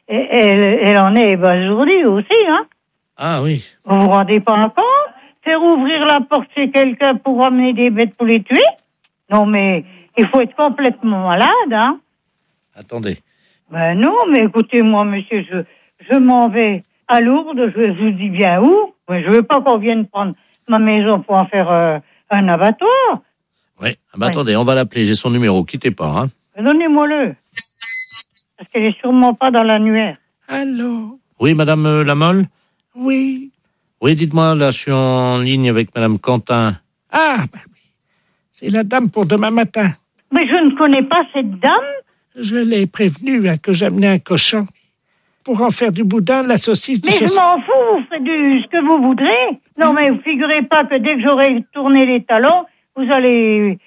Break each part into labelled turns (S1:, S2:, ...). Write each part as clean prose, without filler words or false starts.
S1: elle en est ébasourdie aussi, hein.
S2: Ah oui.
S1: Vous vous rendez pas compte? Faire ouvrir la porte chez quelqu'un pour amener des bêtes pour les tuer? Non, mais il faut être complètement malade, hein.
S2: Attendez.
S1: Ben non, mais écoutez, moi, monsieur, je m'en vais à Lourdes, je vous dis bien où, mais je veux pas qu'on vienne prendre ma maison pour en faire un abattoir.
S2: Oui, attendez, on va l'appeler, j'ai son numéro, quittez pas, hein.
S1: Donnez-moi-le. Parce qu'elle est sûrement pas dans l'annuaire.
S3: Allô?
S2: Oui, madame Lamolle?
S3: Oui.
S2: Oui, dites-moi, là, je suis en ligne avec madame Quentin.
S3: Ah, bah oui. C'est la dame pour demain matin.
S1: Mais je ne connais pas cette dame.
S3: Je l'ai prévenue que j'amenais un cochon pour en faire du boudin, de la saucisse, du
S1: Mais je m'en fous, vous ferez ce que vous voudrez. Non, mais vous figurez pas que dès que j'aurai tourné les talons, vous allez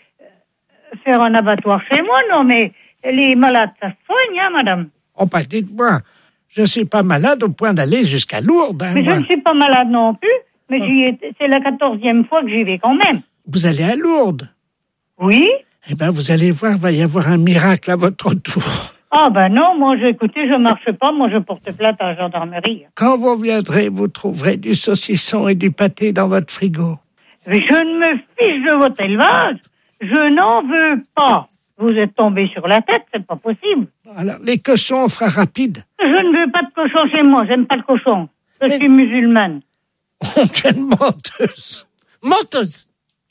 S1: faire un abattoir chez moi. Non, mais les malades, ça se soigne, hein, madame.
S3: Oh, bah, dites-moi, je suis pas malade au point d'aller jusqu'à Lourdes. Hein,
S1: mais
S3: moi.
S1: je ne suis pas malade non plus, mais c'est la 14e fois que j'y vais quand même.
S3: Vous allez à Lourdes?
S1: Oui.
S3: Eh ben, vous allez voir, va y avoir un miracle à votre tour.
S1: Ah ben non, moi, écoutez, je marche pas, moi je porte plainte à la gendarmerie.
S3: Quand vous viendrez, vous trouverez du saucisson et du pâté dans votre frigo.
S1: Mais je ne me fiche de votre élevage. Je n'en veux pas. Vous êtes tombé sur la tête, c'est pas possible.
S3: Alors, les cochons, on fera rapide.
S1: Je ne veux pas de cochon chez moi, j'aime pas le cochon. Je suis musulmane.
S3: Oh, quelle menteuse! Menteuse!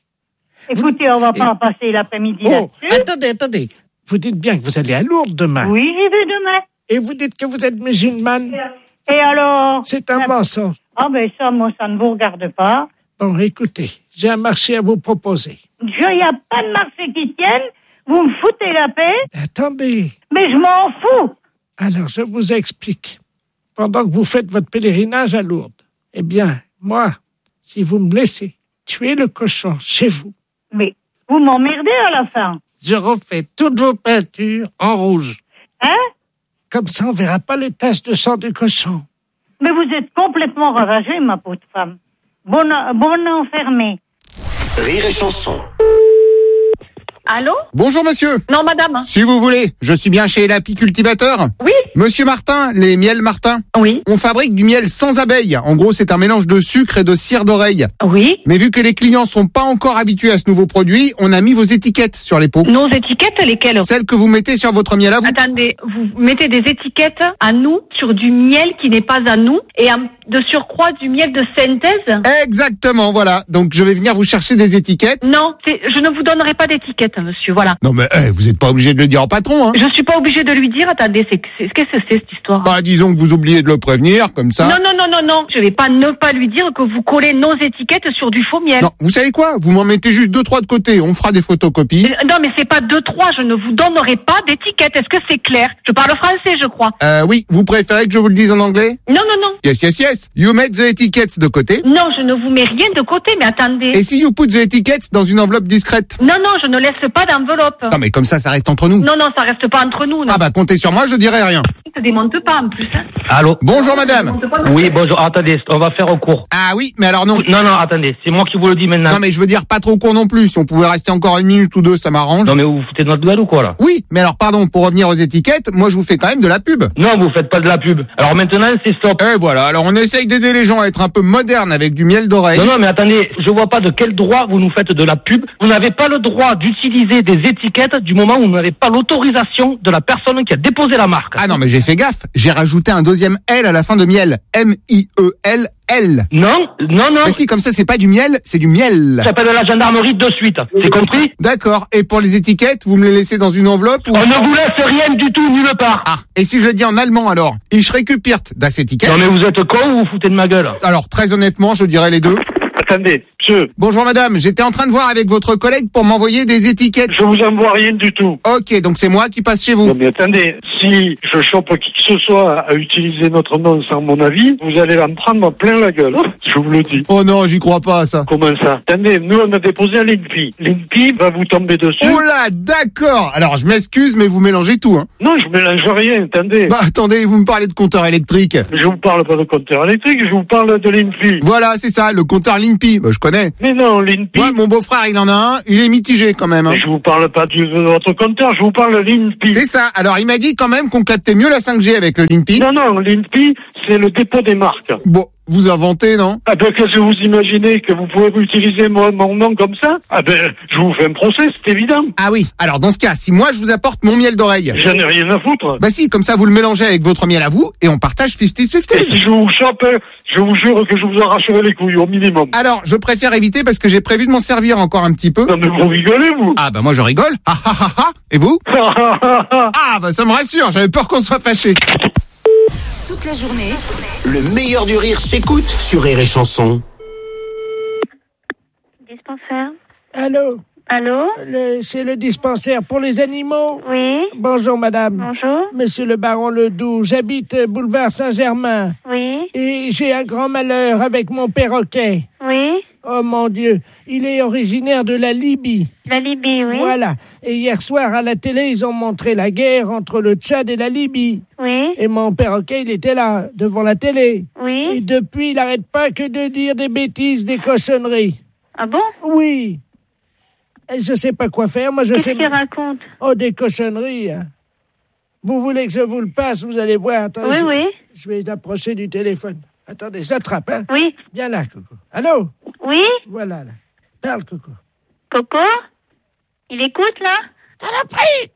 S1: Écoutez, on va pas en passer l'après-midi là-dessus.
S3: Attendez. Vous dites bien que vous allez à Lourdes demain.
S1: Oui, j'y vais demain.
S3: Et vous dites que vous êtes musulmane.
S1: Et alors?
S3: C'est un mensonge.
S1: Ah ben ça, moi, ça ne vous regarde pas.
S3: Bon, écoutez, j'ai un marché à vous proposer.
S1: Il n'y a pas de marché qui tienne. Vous me foutez la paix.
S3: Attendez.
S1: Mais je m'en fous.
S3: Alors, je vous explique. Pendant que vous faites votre pèlerinage à Lourdes, eh bien, moi, si vous me laissez tuer le cochon chez vous.
S1: Mais vous m'emmerdez à la fin.
S3: Je refais toutes vos peintures en rouge.
S1: Hein?
S3: Comme ça, on verra pas les taches de sang du cochon.
S1: Mais vous êtes complètement ravagée, ma pauvre femme. Bonne enfermée.
S4: Rire et chanson.
S5: Allô?
S6: Bonjour monsieur.
S5: Non, madame.
S6: Si vous voulez, je suis bien chez l'apicultivateur.
S5: Oui.
S6: Monsieur Martin, les miels Martin.
S5: Oui.
S6: On fabrique du miel sans abeilles. En gros, c'est un mélange de sucre et de cire d'oreille.
S5: Oui.
S6: Mais vu que les clients sont pas encore habitués à ce nouveau produit, on a mis vos étiquettes sur les pots.
S5: Nos étiquettes, lesquelles?
S6: Celles que vous mettez sur votre miel à vous.
S5: Attendez, vous mettez des étiquettes à nous sur du miel qui n'est pas à nous et de surcroît du miel de synthèse?
S6: Exactement, voilà. Donc je vais venir vous chercher des étiquettes.
S5: Non, je ne vous donnerai pas d'étiquette, monsieur, voilà.
S6: Non mais vous êtes pas obligé de le dire au patron, hein.
S5: Je suis pas obligée de lui dire, attendez, qu'est-ce que c'est cette histoire?
S6: Bah disons que vous oubliez de le prévenir, comme ça.
S5: Non, je vais pas ne pas lui dire que vous collez nos étiquettes sur du faux miel.
S6: Non, vous savez quoi? Vous m'en mettez juste 2-3 de côté, on fera des photocopies.
S5: Non, mais c'est pas 2-3, je ne vous donnerai pas d'étiquette, est-ce que c'est clair? Je parle français, je crois.
S6: Oui, vous préférez que je vous le dise en anglais?
S5: Non.
S6: Yes. You make the etiquettes de côté.
S5: Non, je ne vous mets rien de côté, mais attendez.
S6: Et si you put the etiquettes dans une enveloppe discrète?
S5: Non, je ne laisse pas d'enveloppe.
S6: Non mais comme ça reste entre nous.
S5: Non, ça reste pas entre nous. Non.
S6: Ah bah comptez sur moi, je dirai rien.
S5: Ne te démonte pas en plus. Hein.
S7: Allô?
S6: Bonjour madame.
S7: Oui, bonjour. Attendez, on va faire au court.
S6: Ah oui, mais alors non.
S7: Non, attendez, c'est moi qui vous le dis maintenant.
S6: Non mais je veux dire pas trop court non plus. Si on pouvait rester encore 1 minute ou 2, ça m'arrange.
S7: Non mais vous vous foutez de notre gueule ou quoi là?
S6: Oui, mais alors pardon, pour revenir aux étiquettes, moi je vous fais quand même de la pub.
S7: Non, vous faites pas de la pub. Alors maintenant, c'est stop.
S6: Et voilà, alors on essaye d'aider les gens à être un peu modernes avec du miel d'oreille.
S7: Non, mais attendez, je vois pas de quel droit vous nous faites de la pub. Vous n'avez pas le droit d'utiliser des étiquettes du moment où vous n'avez pas l'autorisation de la personne qui a déposé la marque.
S6: Ah non, mais j'ai fait gaffe. J'ai rajouté un deuxième L à la fin de miel. M-I-E-L. L.
S7: Non.
S6: Mais si, comme ça, c'est pas du miel, c'est du miel.
S7: J'appelle la gendarmerie de suite. C'est compris?
S6: D'accord. Et pour les étiquettes, vous me les laissez dans une enveloppe ou...
S7: On ne vous laisse rien du tout, nulle part.
S6: Ah. Et si je le dis en allemand, alors? Ich récupère das Etikett.
S7: Non, mais vous êtes con ou vous foutez de ma gueule?
S6: Alors, très honnêtement, je dirais les deux.
S8: Attendez, monsieur.
S6: Bonjour madame, j'étais en train de voir avec votre collègue pour m'envoyer des étiquettes.
S8: Je vous envoie rien du tout.
S6: Ok, donc c'est moi qui passe chez vous.
S8: Non mais attendez, si je chope qui que ce soit à utiliser notre nom sans mon avis, vous allez en prendre plein la gueule. Je vous le dis.
S6: Oh non, j'y crois pas à ça.
S8: Comment ça? Attendez, nous on a déposé à l'INPI. L'INPI va vous tomber dessus.
S6: Oh là, d'accord. Alors je m'excuse, mais vous mélangez tout, hein.
S8: Non, je mélange rien, attendez.
S6: Bah attendez, vous me parlez de compteur électrique.
S8: Je vous parle pas de compteur électrique, je vous parle de l'INPI.
S6: Voilà, c'est ça, le compteur linéaire l'INPI. Bah, je connais.
S8: Mais non, l'INPI.
S6: Moi, mon beau-frère, il en a un. Il est mitigé quand même. Hein.
S8: Mais je vous parle pas de votre compteur, je vous parle de l'INPI.
S6: C'est ça. Alors, il m'a dit quand même qu'on captait mieux la 5G avec le l'INPI.
S8: Non, l'INPI, c'est le dépôt des marques.
S6: Bon, vous inventez, non?
S8: Ah ben, qu'est-ce que vous imaginez que vous pouvez utiliser mon nom comme ça? Ah ben, je vous fais un procès, c'est évident.
S6: Ah oui. Alors, dans ce cas, si moi, je vous apporte mon miel d'oreille.
S8: J'en ai rien à foutre.
S6: Bah si, comme ça, vous le mélangez avec votre miel à vous et on partage 50-50.
S8: Et si je vous chope, je vous jure que je vous arracherai les couilles, au minimum.
S6: Alors, je préfère éviter parce que j'ai prévu de m'en servir encore un petit peu.
S8: Non mais vous rigolez, vous?
S6: Ah bah moi, je rigole. Ah ah ah ah. Et vous? Ah bah ça me rassure, j'avais peur qu'on soit fâchés.
S9: Toute la journée,
S4: Le meilleur du rire s'écoute sur Rire et Chanson.
S5: Dispensaire.
S3: Allô?
S5: Allô?
S3: C'est le dispensaire pour les animaux?
S5: Oui.
S3: Bonjour, madame.
S5: Bonjour.
S3: Monsieur le baron Ledoux, j'habite boulevard Saint-Germain.
S5: Oui.
S3: Et j'ai un grand malheur avec mon perroquet.
S5: Oui.
S3: Oh mon Dieu, il est originaire de la Libye.
S5: La Libye, oui.
S3: Voilà. Et hier soir, à la télé, ils ont montré la guerre entre le Tchad et la Libye.
S5: Oui.
S3: Et mon perroquet, il était là, devant la télé.
S5: Oui.
S3: Et depuis, il n'arrête pas que de dire des bêtises, des cochonneries.
S5: Ah bon?
S3: Oui. Et je sais pas quoi faire, moi je
S5: Qu'est-ce
S3: sais...
S5: qu'il raconte?
S3: Oh, des cochonneries, hein. Vous voulez que je vous le passe, vous allez voir. Attendez,
S5: Oui.
S3: Je vais approcher du téléphone. Attendez, je l'attrape, hein.
S5: Oui.
S3: Viens là, Coco. Allô?
S5: Oui.
S3: Voilà, là. Parle, Coco.
S5: Coco? Il écoute, là?
S3: Saloperie!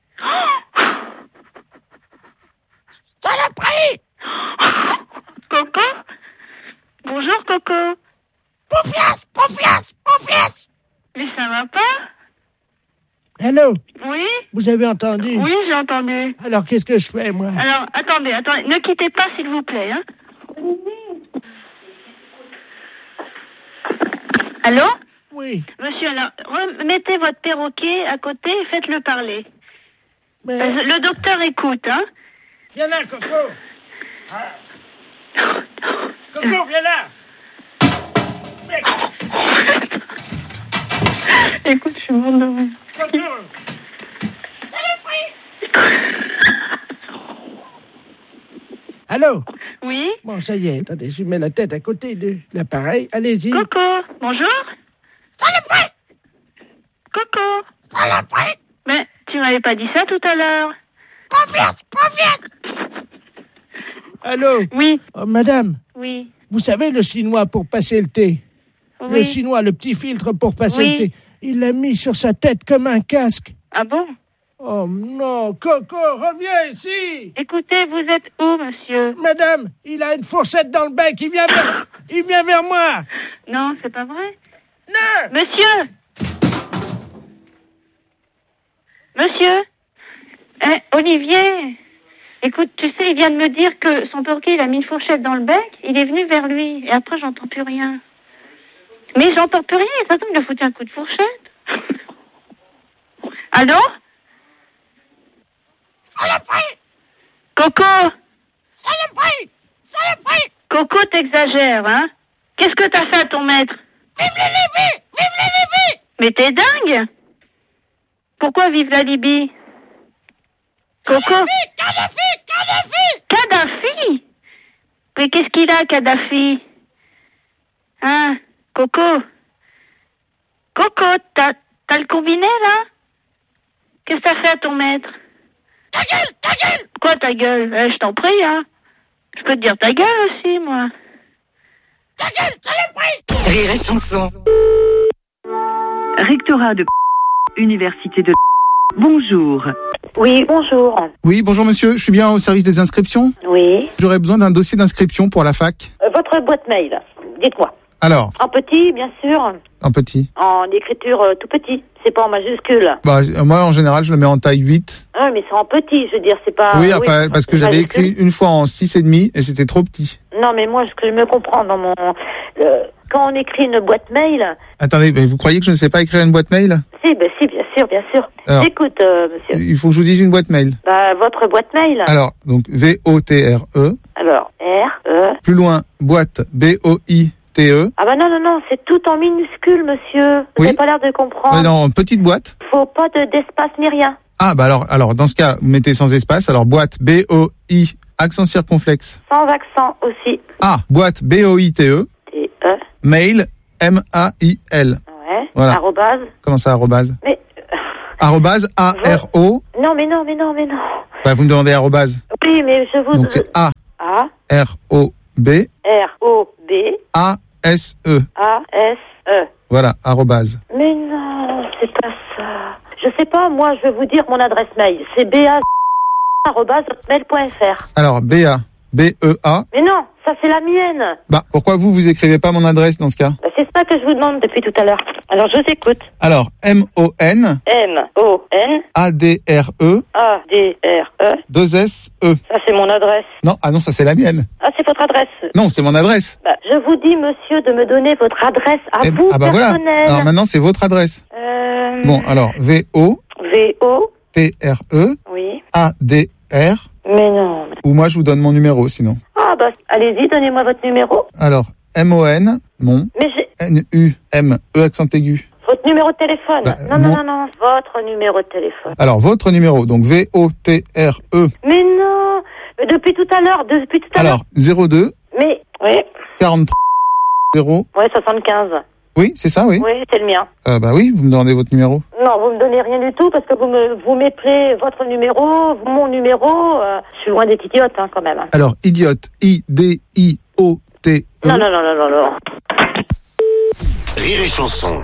S3: Saloperie!
S5: Coco? Bonjour, Coco.
S3: Pouflasse! Pouflasse! Pouflasse!
S5: Mais ça va pas?
S3: Allô?
S5: Oui.
S3: Vous avez entendu?
S5: Oui, j'ai entendu.
S3: Alors, qu'est-ce que je fais, moi?
S5: Alors, attendez. Ne quittez pas, s'il vous plaît, hein. Allô?
S3: Oui.
S5: Monsieur, alors, remettez votre perroquet à côté et faites-le parler.
S3: Mais...
S5: Le docteur écoute, hein.
S3: Viens là, Coco! Ah. Coco, viens là! Mec.
S5: Écoute, je suis morte de rire.
S3: Coco! Allô?
S5: Oui?
S3: Bon, ça y est, attendez, je mets la tête à côté de l'appareil. Allez-y.
S5: Coco, bonjour?
S3: Saloperie!
S5: Coco?
S3: Saloperie!
S5: Mais tu m'avais pas dit ça tout à l'heure.
S3: Pas vite! Allô?
S5: Oui.
S3: Oh, madame,
S5: Oui.
S3: vous savez le chinois pour passer le thé?
S5: Oui.
S3: Le chinois, le petit filtre pour passer
S5: Oui.
S3: le thé. Il l'a mis sur sa tête comme un casque.
S5: Ah bon?
S3: Oh non, Coco, reviens ici!
S5: Écoutez, vous êtes où, monsieur?
S3: Madame, il a une fourchette dans le bec, il vient vers moi!
S5: Non, c'est pas vrai.
S3: Non!
S5: Monsieur! Olivier! Écoute, tu sais, il vient de me dire que son perroquet, il a mis une fourchette dans le bec, il est venu vers lui, et après, j'entends plus rien. Mais j'entends plus rien, et ça tombe, il a foutu un coup de fourchette. Allô?
S3: Saloperie!
S5: Coco!
S3: Saloperie! Saloperie!
S5: Coco, t'exagères, hein? Qu'est-ce que t'as fait à ton maître?
S3: Vive la Libye! Vive la Libye!
S5: Mais t'es dingue! Pourquoi vive la Libye? Coco? Kadhafi! Mais qu'est-ce qu'il a, Kadhafi? Hein? Coco? Coco, t'as le combiné, là? Qu'est-ce que t'as fait à ton maître?
S3: Ta gueule!
S5: Quoi, ta gueule? Je t'en prie, hein? Je peux te dire ta gueule aussi, moi.
S3: Ta gueule, saloperie!
S9: Rire et Chanson.
S10: Rectorat de Université de Bonjour.
S11: Oui, bonjour.
S6: Oui, bonjour monsieur, je suis bien au service des inscriptions.
S11: Oui.
S6: J'aurais besoin d'un dossier d'inscription pour la fac.
S11: Votre boîte mail, dites-moi.
S6: Alors,
S11: En petit, bien sûr.
S6: en petit.
S11: En écriture tout petit. C'est pas en majuscule.
S6: Bah, moi, en général, je le mets en taille 8.
S11: Oui, mais c'est en petit, je veux dire, c'est pas...
S6: oui, enfin, parce que j'avais
S11: majuscule.
S6: écrit une fois en 6,5 et c'était trop petit.
S11: Non, mais moi, ce que je me comprends dans mon... quand on écrit une boîte mail...
S6: Attendez, mais vous croyez que je ne sais pas écrire une boîte mail?
S11: Si, bien sûr.
S6: Alors,
S11: J'écoute, monsieur.
S6: Il faut que je vous dise une boîte mail.
S11: Bah, votre boîte mail.
S6: Alors, donc, V-O-T-R-E.
S11: Alors, R-E...
S6: Plus loin, boîte, B-O-I-T-E.
S11: Ah bah non, c'est tout en minuscule, monsieur. Vous
S6: Oui.
S11: n'avez pas l'air de comprendre.
S6: Non, petite boîte.
S11: Faut pas d'espace ni rien.
S6: Ah, bah alors, dans ce cas, vous mettez sans espace. Alors, boîte, B-O-I, accent circonflexe.
S11: Sans accent aussi.
S6: Ah, boîte, B-O-I-T-E.
S11: T-E...
S6: Mail, M-A-I-L.
S11: Ouais.
S6: Voilà.
S11: Arrobase.
S6: Comment ça, arrobase?
S11: Mais.
S6: Arrobase, A-R-O.
S11: Non, mais non.
S6: Bah, vous me demandez arrobase.
S11: Oui, mais je vous.
S6: Donc c'est A.
S11: A.
S6: R-O-B.
S11: R-O-B.
S6: A-S-E.
S11: A-S-E.
S6: Voilà, arrobase.
S11: Mais non, c'est pas ça. Je sais pas, moi, je vais vous dire mon adresse mail. C'est ba@hotmail.fr.
S6: Alors, B-A. B-E-A.
S11: Mais non, ça c'est la mienne.
S6: Bah, pourquoi vous écrivez pas mon adresse dans ce cas?
S11: Bah, c'est ça que je vous demande depuis tout à l'heure. Alors, je vous écoute.
S6: Alors, M-O-N.
S11: M-O-N.
S6: A-D-R-E.
S11: A-D-R-E.
S6: 2-S-E.
S11: Ça c'est mon adresse.
S6: Non, ah non, ça c'est la mienne.
S11: Ah, c'est votre adresse.
S6: Non, c'est mon adresse.
S11: Bah, je vous dis, monsieur, de me donner votre adresse à vous,
S6: ah bah
S11: personnelle.
S6: voilà. Alors maintenant, c'est votre adresse. Bon, alors, V-O.
S11: V-O.
S6: T-R-E.
S11: Oui.
S6: A-D-R.
S11: Mais non.
S6: Ou moi, je vous donne mon numéro, sinon.
S11: Ah bah, allez-y, donnez-moi votre numéro.
S6: Alors, M-O-N, mon.
S11: Mais j'ai...
S6: N-U-M-E, accent aigu.
S11: Votre numéro de téléphone.
S6: Bah,
S11: non. Votre numéro de téléphone.
S6: Alors, votre numéro, donc V-O-T-R-E.
S11: Mais non. Mais depuis tout à l'heure.
S6: Alors, 02.
S11: Mais, oui.
S6: 43. 0.
S11: Ouais, 75.
S6: Oui, c'est ça, oui.
S11: Oui, c'est le mien.
S6: Bah oui, vous me demandez votre numéro.
S11: Non, vous me donnez rien du tout parce que vous m'appelez votre numéro, mon numéro. Je suis loin d'être idiote, hein, quand même.
S6: Alors, idiote, I-D-I-O-T-E.
S11: Non.
S4: Rire et chanson.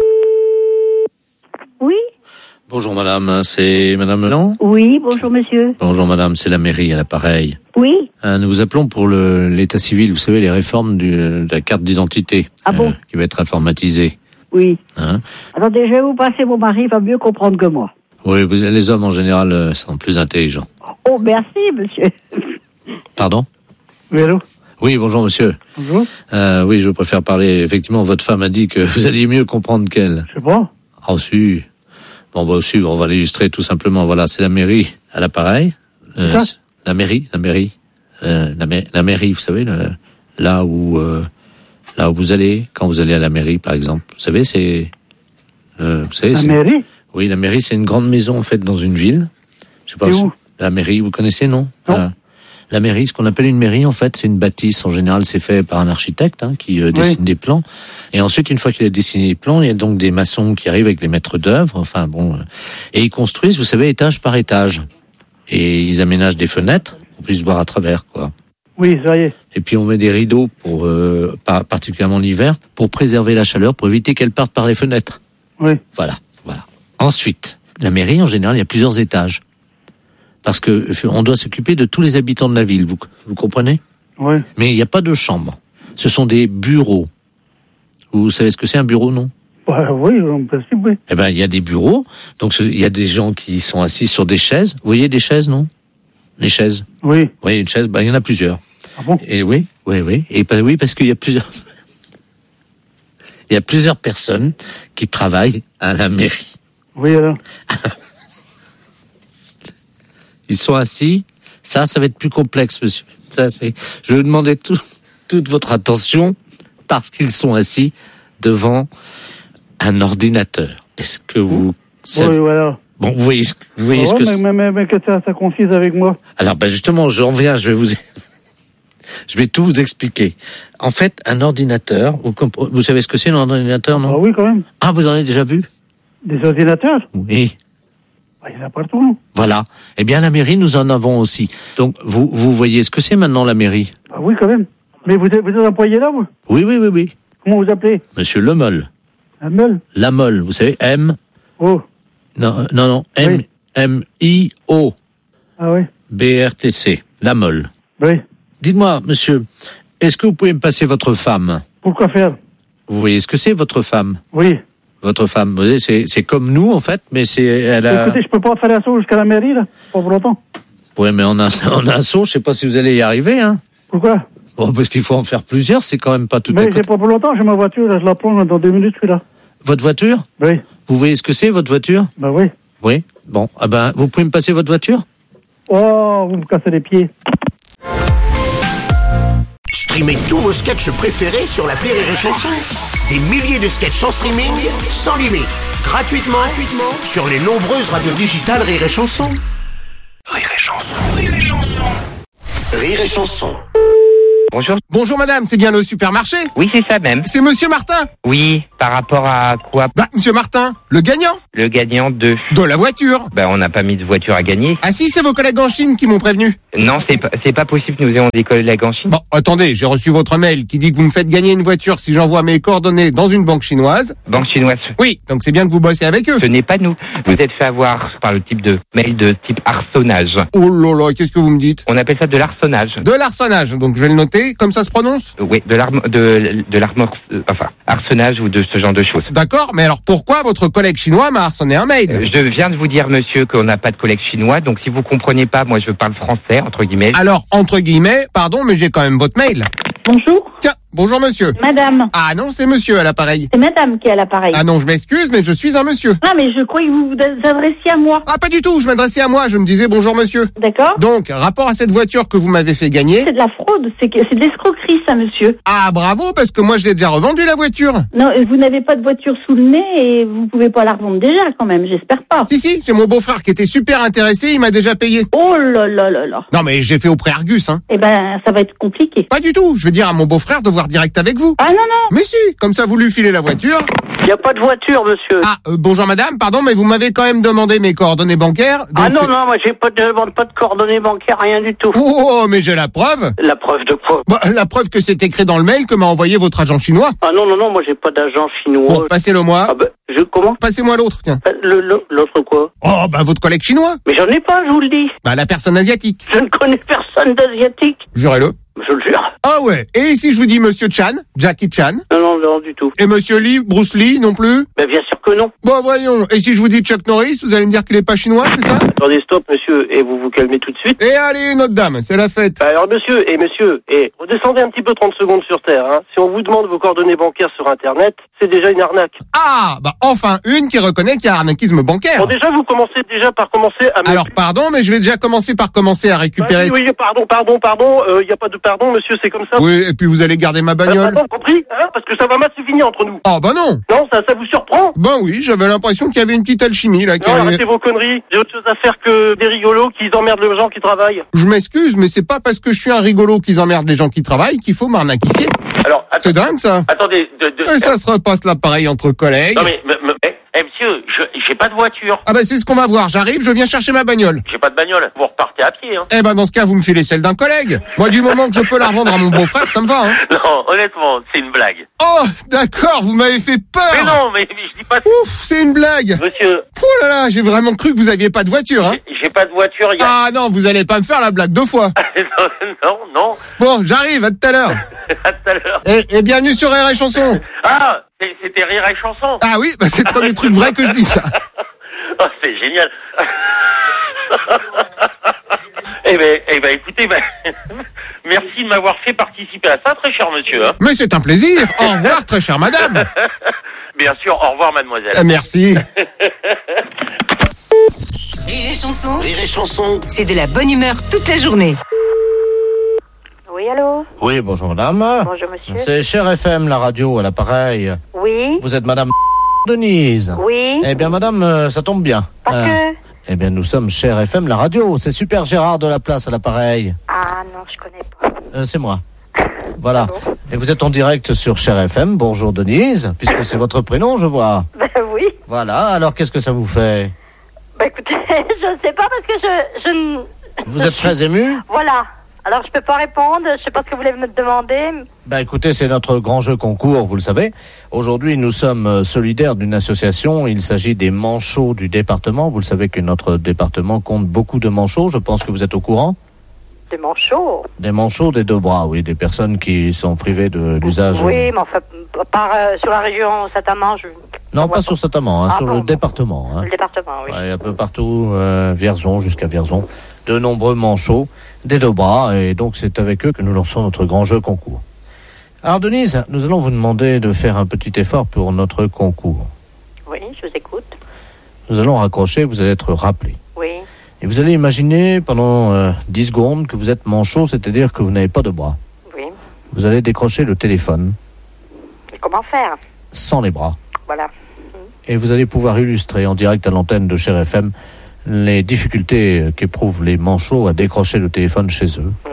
S1: Oui.
S2: Bonjour madame, c'est madame Melan?
S1: Oui, bonjour monsieur.
S2: Bonjour madame, c'est la mairie à l'appareil.
S1: Oui.
S2: Nous vous appelons pour l'état civil, vous savez, les réformes de la carte d'identité.
S1: Ah bon?
S2: Qui va être informatisée.
S1: Oui.
S2: Hein?
S1: Attendez, je vais vous passer mon mari, il va mieux comprendre que moi.
S2: Oui, les hommes en général sont plus intelligents.
S1: Oh, merci monsieur.
S2: Pardon?
S8: Oui, allô?
S2: Oui, bonjour monsieur.
S8: Bonjour.
S2: Oui, je préfère parler. Effectivement, votre femme a dit que vous alliez mieux comprendre qu'elle.
S8: Je sais pas.
S2: Ah, si. Bon, bah, aussi, on va l'illustrer tout simplement. Voilà, c'est la mairie à l'appareil. La mairie. La mairie, vous savez, là où vous allez, quand vous allez à la mairie, par exemple. Vous savez, c'est...
S8: La mairie?
S2: Oui, la mairie, c'est une grande maison, en fait, dans une ville. Je sais pas
S8: où?
S2: La mairie, vous connaissez, non?
S8: Non.
S2: La mairie, ce qu'on appelle une mairie, en fait, c'est une bâtisse. En général, c'est fait par un architecte qui dessine des plans. Et ensuite, une fois qu'il a dessiné les plans, il y a donc des maçons qui arrivent avec les maîtres d'œuvre. Enfin bon, et ils construisent, vous savez, étage par étage. Et ils aménagent des fenêtres pour qu'on puisse voir à travers, quoi.
S8: Oui, ça y est.
S2: Et puis on met des rideaux pour, particulièrement l'hiver, pour préserver la chaleur, pour éviter qu'elle parte par les fenêtres.
S8: Oui.
S2: Voilà. Ensuite, la mairie, en général, il y a plusieurs étages. Parce que on doit s'occuper de tous les habitants de la ville, vous comprenez?
S8: Oui.
S2: Mais il n'y a pas de chambre. Ce sont des bureaux. Vous savez ce que c'est un bureau, non?
S8: Oui, en principe, oui.
S2: Eh ben, il y a des bureaux. Donc, il y a des gens qui sont assis sur des chaises. Vous voyez des chaises, non? Les chaises.
S8: Oui.
S2: Vous voyez une chaise? Il y en a plusieurs.
S8: Ah bon?
S2: Et oui. Et oui, parce qu'il y a plusieurs. Il y a plusieurs personnes qui travaillent à la mairie.
S8: Oui, alors.
S2: Ils sont assis. Ça va être plus complexe, monsieur. Je vais vous demander toute votre attention parce qu'ils sont assis devant un ordinateur. Est-ce que vous savez...
S8: Oui, voilà.
S2: Bon, vous voyez ce que c'est.
S8: Mais que ça confise avec moi.
S2: Alors, justement, j'en viens, je vais tout vous expliquer. En fait, un ordinateur, vous savez ce que c'est un ordinateur, non?
S8: Ah oui, quand même.
S2: Ah, vous en avez déjà vu?
S8: Des ordinateurs?
S2: Oui.
S8: Il y en a partout, non?
S2: Voilà. Eh bien, la mairie, nous en avons aussi. Donc, vous voyez ce que c'est maintenant, la mairie?
S8: Ah oui, quand même. Mais vous êtes employé là, vous?
S2: Oui.
S8: Comment vous appelez?
S2: Monsieur Lemol.
S8: Lemol?
S2: Lamol, vous savez, M...
S8: Oh.
S2: Non, M...
S8: Oui.
S2: M-I-O.
S8: Ah oui.
S2: B-R-T-C. Lamol.
S8: Oui.
S2: Dites-moi, monsieur, est-ce que vous pouvez me passer votre femme?
S8: Pourquoi faire?
S2: Vous voyez ce que c'est, votre femme?
S8: Oui.
S2: Votre femme, vous voyez, c'est comme nous, en fait, mais elle a...
S8: Écoutez, je peux pas faire un saut jusqu'à la mairie, là, pas pour longtemps.
S2: Oui, mais on a un saut, je sais pas si vous allez y arriver, hein.
S8: Pourquoi?
S2: Bon, parce qu'il faut en faire plusieurs, c'est quand même pas tout à
S8: Mais
S2: côté.
S8: c'est pas pour longtemps, j'ai ma voiture, là, je la prends dans 2 minutes, je suis là.
S2: Votre voiture?
S8: Oui.
S2: Vous voyez ce que c'est, votre voiture?
S8: Ben oui.
S2: Oui. Bon, vous pouvez me passer votre voiture?
S8: Oh, vous me cassez les pieds.
S4: Streamez tous vos sketchs préférés sur l'appli Rire et Chanson. Des milliers de sketchs en streaming, sans limite, gratuitement sur les nombreuses radios digitales Rire et Chanson. Rire et Chanson. Rire et Chanson.
S12: Bonjour.
S6: Bonjour madame, c'est bien le supermarché?
S12: Oui, c'est ça même.
S6: C'est monsieur Martin?
S12: Oui, par rapport à quoi?
S6: Bah, monsieur Martin, le gagnant?
S12: Le gagnant de
S6: la voiture.
S12: Bah, on n'a pas mis de voiture à gagner.
S6: Ah si, c'est vos collègues en Chine qui m'ont prévenu.
S12: Non, c'est pas possible, nous ayons des collègues en Chine.
S6: Bon, attendez, j'ai reçu votre mail qui dit que vous me faites gagner une voiture si j'envoie mes coordonnées dans une banque chinoise.
S12: Banque chinoise?
S6: Oui, donc c'est bien que vous bossez avec eux.
S12: Ce n'est pas nous. Vous êtes fait avoir par le type de mail de type arçonnage.
S6: Oh là là, qu'est-ce que vous me dites?
S12: On appelle ça de l'arçonnage.
S6: De l'arçonnage, donc je vais le noter, comme ça se prononce?
S12: Oui, arçonnage ou de ce genre de choses.
S6: D'accord, mais alors pourquoi votre collègue chinois m'a arçonné un mail?
S12: Je viens de vous dire, monsieur, qu'on n'a pas de collègue chinois, donc si vous comprenez pas, moi je parle français, entre guillemets.
S6: Alors, entre guillemets, pardon, mais j'ai quand même votre mail.
S11: Bonjour.
S6: Tiens, bonjour monsieur.
S11: Madame.
S6: Ah non, c'est monsieur à l'appareil.
S11: C'est madame qui est à l'appareil.
S6: Ah non, je m'excuse, mais je suis un monsieur.
S11: Ah, mais je croyais que vous vous adressiez à moi.
S6: Ah, pas du tout, je m'adressais à moi, je me disais bonjour monsieur.
S11: D'accord.
S6: Donc, rapport à cette voiture que vous m'avez fait gagner.
S11: C'est de la fraude, c'est de l'escroquerie, ça, monsieur.
S6: Ah, bravo, parce que moi je l'ai déjà revendue la voiture.
S11: Non, vous n'avez pas de voiture sous le nez et vous pouvez pas la revendre déjà, quand même, j'espère pas.
S6: Si, j'ai mon beau-frère qui était super intéressé, il m'a déjà payé.
S11: Oh là là là là.
S6: Non, mais j'ai fait au pré Argus, hein.
S11: Eh ben, ça va être compliqué.
S6: Pas du tout, je vais dire à mon beau-frère de voir direct avec vous.
S11: Ah non, non.
S6: Mais si, comme ça vous lui filez la voiture.
S13: Il n'y a pas de voiture, monsieur.
S6: Ah, bonjour madame, pardon, mais vous m'avez quand même demandé mes coordonnées bancaires.
S13: Ah non, moi j'ai pas de coordonnées bancaires, rien du tout.
S6: Oh, mais j'ai la preuve.
S13: La preuve de quoi?
S6: Bah, la preuve que c'est écrit dans le mail que m'a envoyé votre agent chinois.
S13: Ah non, moi j'ai pas d'agent chinois.
S6: Bon, passez-le-moi.
S13: Ah bah, comment?
S6: Passez-moi l'autre, tiens.
S13: L'autre quoi?
S6: Oh, bah votre collègue chinois.
S13: Mais j'en ai pas, je vous le dis.
S6: Bah la personne asiatique.
S13: Je ne connais personne d'asiatique.
S6: Jurez-le.
S13: Je le jure.
S6: Ah ouais, et si je vous dis monsieur Chan, Jackie Chan?
S13: Non, du tout.
S6: Et monsieur Lee, Bruce Lee, non plus?
S13: Ben bien sûr que non.
S6: Bon, voyons, et si je vous dis Chuck Norris, vous allez me dire qu'il est pas chinois, c'est ça?
S13: Attendez, stop, monsieur, et vous vous calmez tout de suite.
S6: Et allez, notre dame, c'est la fête.
S13: Bah alors monsieur, redescendez un petit peu 30 secondes sur Terre, hein. Si on vous demande vos coordonnées bancaires sur Internet, c'est déjà une arnaque.
S6: Ah, bah enfin une qui reconnaît qu'il y a arnaquisme bancaire.
S13: Bon, déjà, vous commencez par commencer à...
S6: Alors, pardon, mais je vais déjà commencer à récupérer...
S13: Oui, pardon, y a pas de pardon, monsieur, c'est comme ça.
S6: Oui, et puis vous allez garder ma bagnole.
S13: Compris, hein, parce que ça va mal se finir entre nous.
S6: Oh, bah non.
S13: Non, ça vous surprend?
S6: Ben oui, j'avais l'impression qu'il y avait une petite alchimie, là.
S13: Non, arrêtez vos conneries. J'ai autre chose à faire que des rigolos qui emmerdent les gens qui travaillent.
S6: Je m'excuse, mais c'est pas parce que je suis un rigolo qu'ils emmerdent les gens qui travaillent qu'il faut m'arnaquifier.
S13: Alors,
S6: c'est dingue, ça.
S13: Attendez,
S6: Et ça se repasse là pareil entre collègues.
S13: Non, mais monsieur, j'ai pas de voiture.
S6: Ah bah c'est ce qu'on va voir, j'arrive, je viens chercher ma bagnole.
S13: J'ai pas de bagnole, vous repartez à pied, hein.
S6: Eh ben dans ce cas, vous me filez celle d'un collègue. Moi, du moment que je peux la revendre à mon beau-frère, ça me va, hein.
S13: Non, honnêtement, c'est une blague.
S6: Oh, d'accord, vous m'avez fait peur.
S13: Mais non, mais je dis pas...
S6: Ouf, c'est une blague.
S13: Monsieur...
S6: Oh là là, j'ai vraiment cru que vous aviez pas de voiture, hein.
S13: J'ai pas de voiture,
S6: Ah non, vous allez pas me faire la blague deux fois.
S13: non.
S6: Bon, j'arrive, à tout à l'heure.
S13: À tout à l'heure.
S6: Et bienvenue sur Rire et Chanson.
S13: Ah, c'était Rire et Chanson.
S6: Ah oui, bah c'est le premier truc vrai que je dis ça.
S13: Oh, c'est génial. Eh ben, écoutez, merci de m'avoir fait participer à ça, très cher monsieur. Hein.
S6: Mais c'est un plaisir. Au revoir, très chère madame.
S13: Bien sûr, au revoir, mademoiselle.
S6: Merci.
S9: Rire et Chanson.
S4: Rire et Chanson.
S9: C'est de la bonne humeur toute la journée.
S11: Oui, allô?
S2: Oui, bonjour madame.
S11: Bonjour, monsieur.
S2: C'est Cher FM, la radio, à l'appareil.
S11: Oui.
S2: Vous êtes madame Denise.
S11: Oui.
S2: Eh bien madame, ça tombe bien.
S11: Parce que...
S2: Eh bien nous sommes Cher FM, la radio. C'est Super Gérard de la Place à l'appareil.
S11: Ah non, je connais pas.
S2: C'est moi. Voilà.
S11: Ah bon.
S2: Et vous êtes en direct sur Cher FM. Bonjour Denise, puisque c'est votre prénom, je vois.
S11: Ben oui.
S2: Voilà, alors qu'est-ce que ça vous fait?
S11: Bah écoutez, je ne sais pas parce que je
S2: Vous êtes très ému?
S11: Voilà. Alors je peux pas répondre, je sais pas ce que vous voulez me demander.
S2: Bah écoutez, c'est notre grand jeu concours, vous le savez. Aujourd'hui, nous sommes solidaires d'une association. Il s'agit des manchots du département. Vous le savez que notre département compte beaucoup de manchots. Je pense que vous êtes au courant.
S11: Des manchots?
S2: Des manchots des deux bras, oui. Des personnes qui sont privées de l'usage.
S11: Oui, mais enfin, sur la région Saint-Amand,
S2: Non, pas sur Saint-Amand, sur le département.
S11: Le département, oui.
S2: Ouais, un peu partout, Vierzon jusqu'à Vierzon. De nombreux manchots des deux bras. Et donc, c'est avec eux que nous lançons notre grand jeu concours. Alors, Denise, nous allons vous demander de faire un petit effort pour notre concours.
S11: Oui, je vous écoute.
S2: Nous allons raccrocher, vous allez être rappelé.
S11: Oui.
S2: Et vous allez imaginer pendant 10 secondes que vous êtes manchot, c'est-à-dire que vous n'avez pas de bras.
S11: Oui.
S2: Vous allez décrocher le téléphone.
S11: Et comment faire?
S2: Sans les bras.
S11: Voilà.
S2: Et vous allez pouvoir illustrer en direct à l'antenne de Cher FM les difficultés qu'éprouvent les manchots à décrocher le téléphone chez eux.
S11: Oui.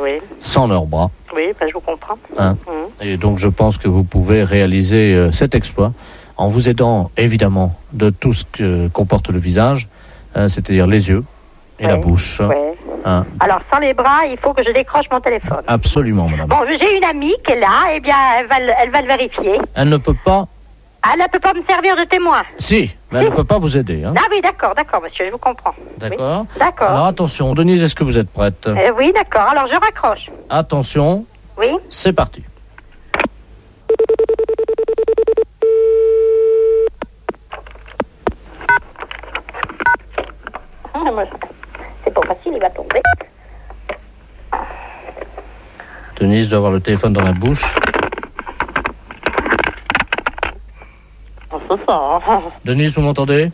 S2: sans leurs bras.
S5: Oui, je vous comprends.
S2: Hein. Et donc je pense que vous pouvez réaliser cet exploit en vous aidant évidemment de tout ce que comporte le visage, c'est-à-dire les yeux et la bouche. Hein.
S5: Alors sans les bras, il faut que je décroche mon téléphone.
S2: Absolument, madame.
S5: Bon, j'ai une amie qui est là, eh bien elle va le vérifier.
S2: Elle ne peut pas...
S5: Elle ne peut pas me servir de témoin.
S2: Si, mais elle ne peut pas vous aider. Hein.
S5: Ah oui, d'accord, monsieur, je vous comprends.
S2: D'accord.
S5: Oui. D'accord.
S2: Alors attention, Denise, est-ce que vous êtes prête?
S5: Oui, d'accord, alors je raccroche.
S2: Attention.
S5: Oui.
S2: C'est parti.
S5: C'est pas facile, il va tomber.
S2: Denise doit avoir le téléphone dans la bouche.
S5: C'est ça.
S2: Denise, vous m'entendez?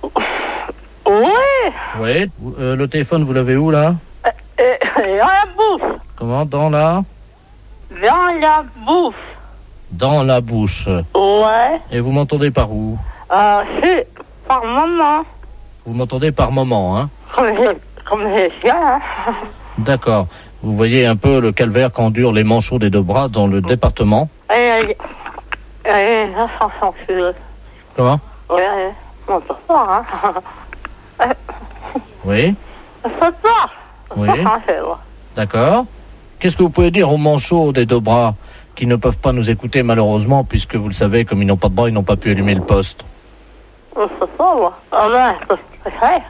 S5: Oui.
S2: Oui. Le téléphone, vous l'avez où, là?
S5: Dans la bouche.
S2: Comment? Dans la...
S5: Dans la bouche.
S2: Dans la bouche.
S5: Ouais.
S2: Et vous m'entendez par où?
S5: C'est par moment.
S2: Vous m'entendez par moment, hein?
S5: Comme les chiens.
S2: D'accord. Vous voyez un peu le calvaire qu'endurent les manchots des deux bras dans le département.
S5: La chanson,
S2: Comment?
S5: Oui, on peut pas, hein.
S2: Oui.
S5: C'est ça.
S2: Oui. D'accord. Qu'est-ce que vous pouvez dire aux manchots des deux bras qui ne peuvent pas nous écouter malheureusement, puisque vous le savez, comme ils n'ont pas de bras, ils n'ont pas pu allumer le poste?
S5: C'est ça, moi. Ah ben, c'est vrai.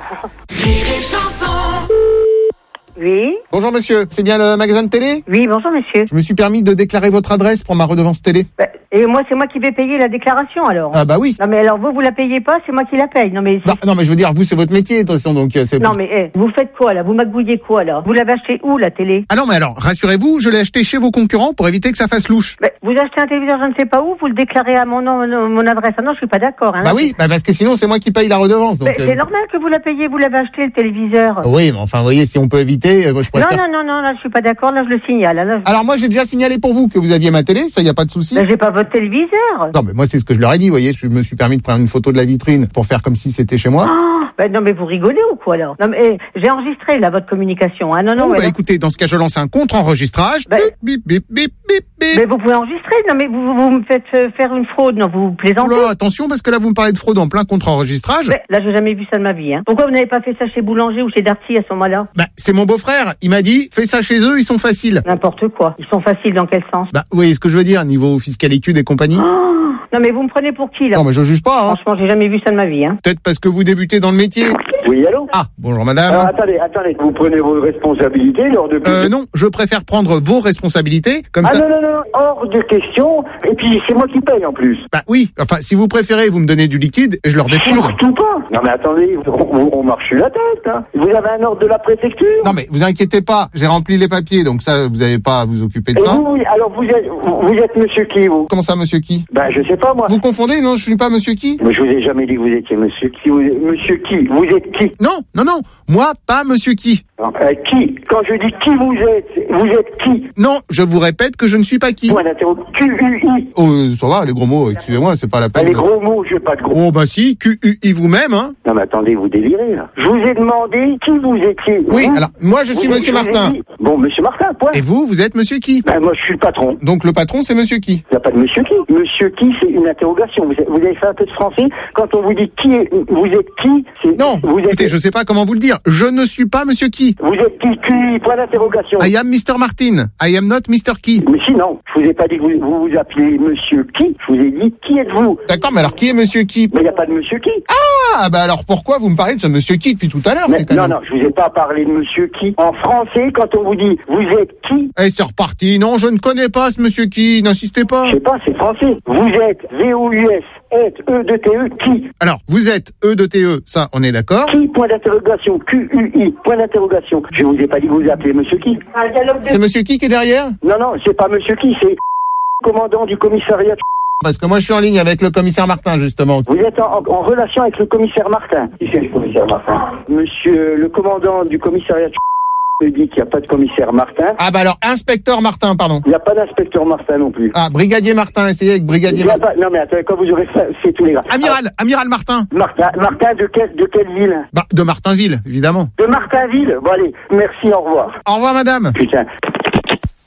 S6: Oui. Bonjour monsieur, c'est bien le magasin de télé?
S11: Oui, bonjour monsieur.
S6: Je me suis permis de déclarer votre adresse pour ma redevance télé.
S11: Et moi, c'est moi qui vais payer la déclaration alors.
S6: Ah bah oui.
S11: Non mais alors vous la payez pas, c'est moi qui la paye. Non mais
S6: non mais je veux dire, vous c'est votre métier de toute façon, donc c'est...
S11: Non mais vous faites quoi là? Vous magouillez quoi là? Vous l'avez acheté où la télé?
S6: Ah non mais alors, rassurez-vous, je l'ai acheté chez vos concurrents pour éviter que ça fasse louche.
S11: Vous achetez un téléviseur je ne sais pas où, vous le déclarez à mon nom, mon adresse. Ah non, je suis pas d'accord. Hein,
S6: bah oui, parce que sinon c'est moi qui paye la redevance. Donc,
S11: c'est normal que vous la payiez, vous l'avez acheté le téléviseur.
S6: Oui, mais enfin vous voyez, si on peut éviter, moi je préfère...
S11: Non, là je suis pas d'accord, là je le signale. Là,
S6: Alors moi j'ai déjà signalé pour vous que vous aviez ma télé, ça y a pas de souci.
S11: J'ai pas votre téléviseur.
S6: Non mais moi c'est ce que je leur ai dit, vous voyez, je me suis permis de prendre une photo de la vitrine pour faire comme si c'était chez moi.
S11: Non mais vous rigolez ou quoi alors? Non mais j'ai enregistré là votre communication. Ah non.
S6: Écoutez, dans ce cas je lance un contre-enregistrage. Bip, bip, bip, bip, bip.
S11: Mais vous pouvez enregistrer. Non mais vous me faites faire une fraude. Non, vous plaisantez.
S6: Oula, attention parce que là vous me parlez de fraude en plein contre-enregistrage.
S11: Là j'ai jamais vu ça de ma vie. Hein. Pourquoi vous n'avez pas fait ça chez Boulanger ou chez Darty à ce moment-là?
S6: C'est mon beau-frère. Il m'a dit fais ça chez eux, ils sont faciles.
S11: N'importe quoi. Ils sont faciles dans quel sens?
S6: Vous voyez ce que je veux dire, niveau fiscalitude et compagnie.
S11: Non mais vous me prenez pour qui là?
S6: Non mais je juge pas. Hein.
S11: Franchement, j'ai jamais vu ça de ma vie. Hein.
S6: Peut-être parce que vous débutez dans le métier.
S14: Oui, allô?
S6: Ah, bonjour madame.
S14: Alors, attendez, vous prenez vos responsabilités lors de...
S6: Non, je préfère prendre vos responsabilités, comme ça...
S14: Non, hors de question, et puis c'est moi qui paye en plus.
S6: Oui, enfin, si vous préférez, vous me donnez du liquide et je leur dépose.
S14: Surtout pas. Non mais attendez, on marche sur la tête, hein. Vous avez un ordre de la préfecture?
S6: Non mais vous inquiétez pas, j'ai rempli les papiers, donc ça, vous n'avez pas à vous occuper de ça.
S14: Alors vous êtes monsieur qui, vous?
S6: Comment ça, monsieur qui?
S14: Je sais pas, moi.
S6: Vous confondez? Non, je suis pas monsieur qui?
S14: Mais je vous ai jamais dit que vous étiez monsieur qui. Monsieur qui? Vous êtes qui?
S6: Non, moi, pas monsieur qui.
S14: Qui? Quand je dis qui vous êtes qui?
S6: Non, je vous répète que je ne suis pas qui.
S14: Point d'interro, QUI.
S6: Oh, ça va, les gros mots, excusez-moi, c'est pas la peine.
S14: Les gros mots, je veux pas de gros.
S6: Oh, si, QUI vous-même, hein.
S14: Non, mais attendez, vous délirez, là. Je vous ai demandé qui vous étiez.
S6: Oui, alors, moi, je suis monsieur Martin.
S14: Bon, monsieur Martin, point.
S6: Et vous êtes monsieur qui?
S14: Moi, je suis le patron.
S6: Donc, le patron, c'est monsieur qui?
S14: Il n'y a pas de monsieur qui. Monsieur qui, c'est une interrogation. Vous avez fait un peu de français. Quand on vous dit vous êtes qui, c'est...
S6: Non, écoutez, je sais pas comment vous le dire. Je ne suis pas monsieur qui.
S14: Vous êtes qui? Point d'interrogation.
S6: I am Mr. Martin. I am not Mr. Qui.
S14: Mais si, non. Je vous ai pas dit que vous vous appelez monsieur qui. Je vous ai dit qui êtes-vous.
S6: D'accord, mais alors qui est monsieur qui?
S14: Mais il n'y a pas de monsieur qui.
S6: Ah, alors pourquoi vous me parlez de ce monsieur qui depuis tout à l'heure?
S14: Non, je vous ai pas parlé de monsieur qui. En français, quand on vous dit vous êtes qui.
S6: C'est reparti. Non, je ne connais pas ce monsieur qui. N'insistez pas.
S14: Je sais pas, c'est français. Vous êtes VOUS. E-de-T-E, qui?
S6: Alors, vous êtes E-de-T-E, ça, on est d'accord?
S14: Qui? Point d'interrogation. QUI. Point d'interrogation. Je vous ai pas dit que vous appelez monsieur qui.
S6: C'est monsieur qui est derrière?
S14: Non, c'est pas monsieur qui, c'est commandant du commissariat.
S6: Parce que moi, je suis en ligne avec le commissaire Martin, justement.
S14: Vous êtes en relation avec le commissaire Martin. Qui c'est le commissaire Martin? Monsieur le commandant du commissariat me dit qu'il n'y a pas de commissaire Martin.
S6: Alors, inspecteur Martin, pardon.
S14: Il n'y a pas d'inspecteur Martin non plus.
S6: Brigadier Martin, essayez avec brigadier Martin.
S14: Non mais attendez, quand vous aurez fait tous les gars.
S6: Amiral Martin.
S14: Martin de quelle ville?
S6: De Martinville, évidemment.
S14: De Martinville? Bon allez, merci, au revoir.
S6: Au revoir madame.
S14: Putain.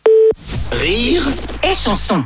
S4: Rire
S9: et chanson.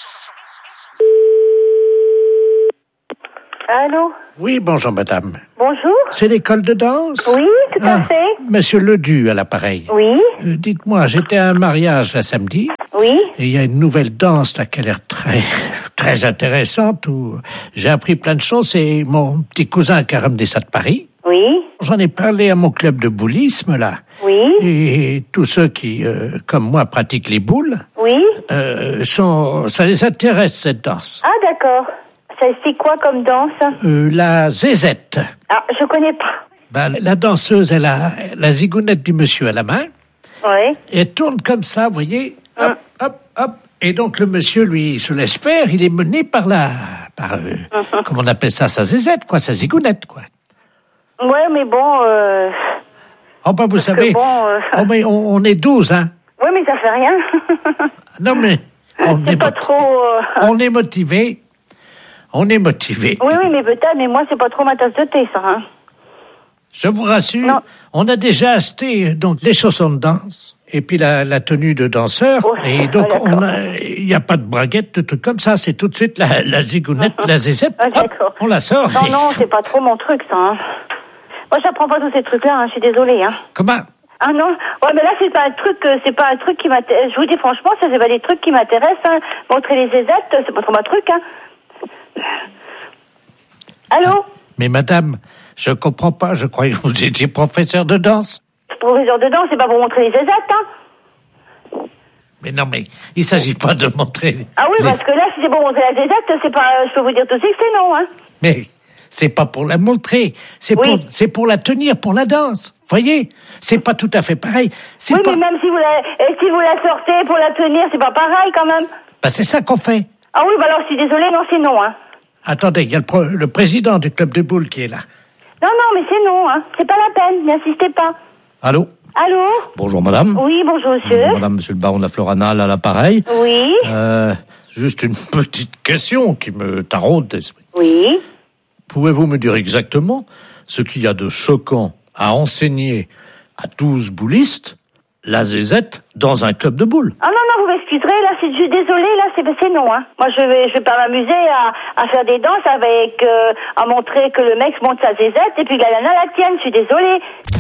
S11: Allô?
S3: Oui, bonjour madame.
S11: Bonjour?
S3: C'est l'école de danse?
S11: Oui, tout à fait.
S3: Monsieur Ledu à l'appareil.
S11: Oui.
S3: Dites-moi, j'étais à un mariage là samedi.
S11: Oui.
S3: Et il y a une nouvelle danse là qui a l'air très intéressante où j'ai appris plein de choses. C'est mon petit cousin qui a ramené ça de Paris.
S11: Oui.
S3: J'en ai parlé à mon club de boulisme là.
S11: Oui.
S3: Et tous ceux qui, comme moi, pratiquent les boules.
S11: Oui.
S3: Ça les intéresse cette danse.
S11: Ah d'accord. C'est quoi comme danse?
S3: La zézette.
S11: Ah, je connais pas.
S3: Ben, la danseuse, elle a la zigounette du monsieur à la main.
S11: Oui.
S3: Et elle tourne comme ça, vous voyez. Hop, hop, hop. Et donc le monsieur, lui, se laisse faire. Il est mené par comment on appelle ça, sa zézette, quoi, sa zigounette, quoi.
S11: Ouais, mais bon.
S3: Oh ben vous savez, mais on est 12, hein.
S11: Oui, mais ça fait rien.
S3: Non mais on est
S11: pas trop.
S3: On est motivé. On est motivé.
S11: Oui, mais peut-être, mais moi, c'est pas trop ma tasse de thé, ça. Hein.
S3: Je vous rassure, on a déjà acheté donc les chaussons de danse et puis la tenue de danseur. Oh, et donc, il n'y a pas de braguette, de trucs comme ça. C'est tout de suite la zigounette, la zézette. Hop, on la sort.
S11: Non, c'est pas trop mon truc, ça. Hein. Moi, j'apprends pas tous ces trucs-là, hein. Je suis désolée. Hein.
S3: Comment?
S11: Ah non, ouais, mais là c'est pas un truc qui m'intéresse. Je vous dis franchement, ça c'est pas des trucs qui m'intéressent. Hein. Montrer les zézettes, c'est pas trop ma truc. Hein. Allô?
S3: Mais madame, je comprends pas. Je croyais que vous étiez professeur de danse.
S11: Professeur de danse, c'est pas pour montrer les zézettes, hein.
S3: Mais non, mais il s'agit pas de montrer.
S11: Ah oui, parce que là, si c'est pour montrer la zézette, c'est pas. Je peux vous dire tout de suite que c'est non, hein.
S3: Mais c'est pas pour la montrer, c'est pour la tenir, pour la danse. Voyez, c'est pas tout à fait pareil.
S11: Oui, mais même si vous la sortez pour la tenir, c'est pas pareil quand même.
S3: Bah c'est ça qu'on fait.
S11: Ah oui, bah alors je suis désolée, non, c'est non, hein.
S3: Attendez, il y a le président du club de boules qui est là.
S11: Non, mais c'est non, hein. C'est pas la peine, n'insistez pas.
S2: Allô?
S11: Allô?
S2: Bonjour madame.
S11: Oui, bonjour monsieur.
S2: Bonjour madame, monsieur le baron de la Floranale à l'appareil.
S11: Oui.
S2: Juste une petite question qui me taraude d'esprit.
S11: Oui.
S2: Pouvez-vous me dire exactement ce qu'il y a de choquant à enseigner à 12 boulistes la zézette dans un club de boules?
S11: Ah non, vous m'excuserez, là, je suis désolée, là, c'est non, hein. Moi, je vais pas m'amuser à faire des danses avec, à montrer que le mec monte sa zézette et puis la nana la tienne, je suis désolée.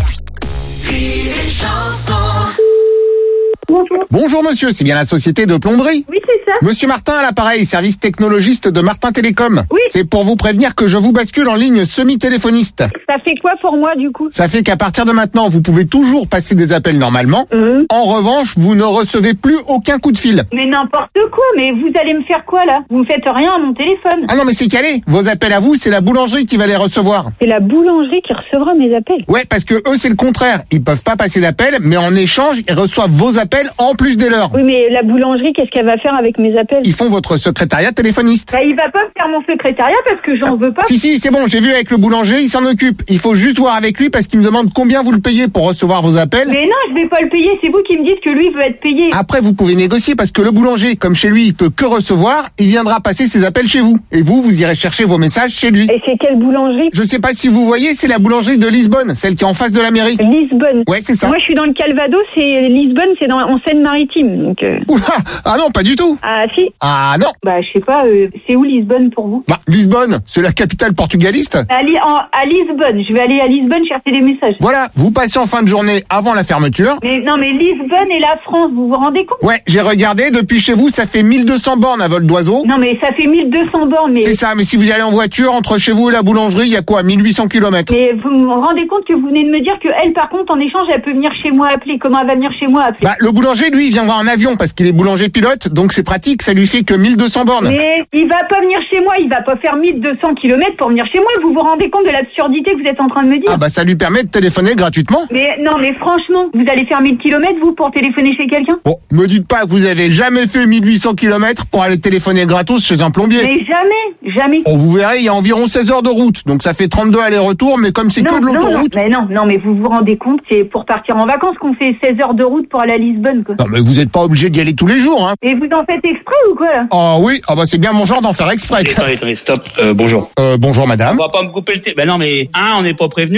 S6: Bonjour monsieur, c'est bien la société de plomberie?
S15: Oui, c'est ça.
S6: Monsieur Martin à l'appareil, service technologiste de Martin Télécom.
S15: Oui.
S6: C'est pour vous prévenir que je vous bascule en ligne semi-téléphoniste.
S15: Ça fait quoi pour moi du coup?
S6: Ça fait qu'à partir de maintenant, vous pouvez toujours passer des appels normalement. En revanche, vous ne recevez plus aucun coup de fil.
S15: Mais n'importe quoi, mais vous allez me faire quoi là? Vous me faites rien à mon téléphone.
S6: Ah non mais c'est calé, vos appels à vous, c'est la boulangerie qui va les recevoir.
S15: C'est la boulangerie qui recevra mes appels?
S6: Ouais, parce que eux c'est le contraire. Ils peuvent pas passer d'appels, mais en échange, ils reçoivent vos appels en plus des leurs.
S15: Oui, mais la boulangerie, qu'est-ce qu'elle va faire avec mes appels?
S6: Ils font votre secrétariat téléphoniste.
S15: Bah, il va pas me faire mon secrétariat parce que j'en veux pas.
S6: Si, c'est bon, j'ai vu avec le boulanger, il s'en occupe. Il faut juste voir avec lui parce qu'il me demande combien vous le payez pour recevoir vos appels.
S15: Mais non, je vais pas le payer, c'est vous qui me dites que lui veut être payé.
S6: Après, vous pouvez négocier parce que le boulanger, comme chez lui, il peut que recevoir, il viendra passer ses appels chez vous. Et vous irez chercher vos messages chez lui.
S15: Et c'est quelle boulangerie?
S6: Je sais pas si vous voyez, c'est la boulangerie de Lisbonne, celle qui est en face de la mairie.
S15: Lisbonne?
S6: Ouais, c'est ça.
S15: Moi, je suis dans le Calvados et Lisbonne, c'est en Seine-Maritime, donc...
S6: Oula! Ah non, pas du tout!
S15: Ah si?
S6: Ah non!
S15: Bah, je sais pas, c'est où Lisbonne pour vous?
S6: Bah, Lisbonne, c'est la capitale portugaliste.
S15: À Lisbonne, je vais aller à Lisbonne chercher des messages.
S6: Voilà, vous passez en fin de journée avant la fermeture.
S15: Mais non, mais Lisbonne et la France, vous vous rendez compte?
S6: Ouais, j'ai regardé, depuis chez vous, ça fait 1200 bornes à vol d'oiseau.
S15: Non, mais ça fait 1200 bornes, mais...
S6: C'est ça, mais si vous y allez en voiture, entre chez vous et la boulangerie, il y a quoi, 1800 km?
S15: Mais vous vous rendez compte que vous venez de me dire que elle, par contre, en échange, elle peut venir chez moi appeler. Comment elle va venir chez moi appeler?
S6: Bah, le boulanger, lui, il viendra en avion parce qu'il est boulanger pilote, donc c'est pratique, ça lui fait que 1200 bornes.
S15: Mais il va pas venir chez moi, il va pas faire 1200 km pour venir chez moi. Vous vous rendez compte de l'absurdité que vous êtes en train de me dire?
S6: Ah bah ça lui permet de téléphoner gratuitement.
S15: Mais non, mais franchement, vous allez faire 1000 km, vous, pour téléphoner chez quelqu'un?
S6: Bon, me dites pas que vous avez jamais fait 1800 km pour aller téléphoner gratos chez un plombier.
S15: Mais jamais.
S6: Oh, vous verrez, il y a environ 16 heures de route, donc ça fait 32 allers-retours, mais comme c'est que de l'autoroute...
S15: Non, mais vous vous rendez compte, c'est pour partir en vacances qu'on fait 16 heures de route pour aller à Lisbonne, quoi.
S6: Non, mais vous êtes pas obligé d'y aller tous les jours, hein.
S15: Et vous en faites exprès ou quoi, là?
S6: Ah oui, ah bah c'est bien mon genre d'en faire exprès.
S16: Attendez, stop, bonjour.
S6: Bonjour madame.
S16: On va pas me couper le thé. Ben non, mais on n'est pas prévenu.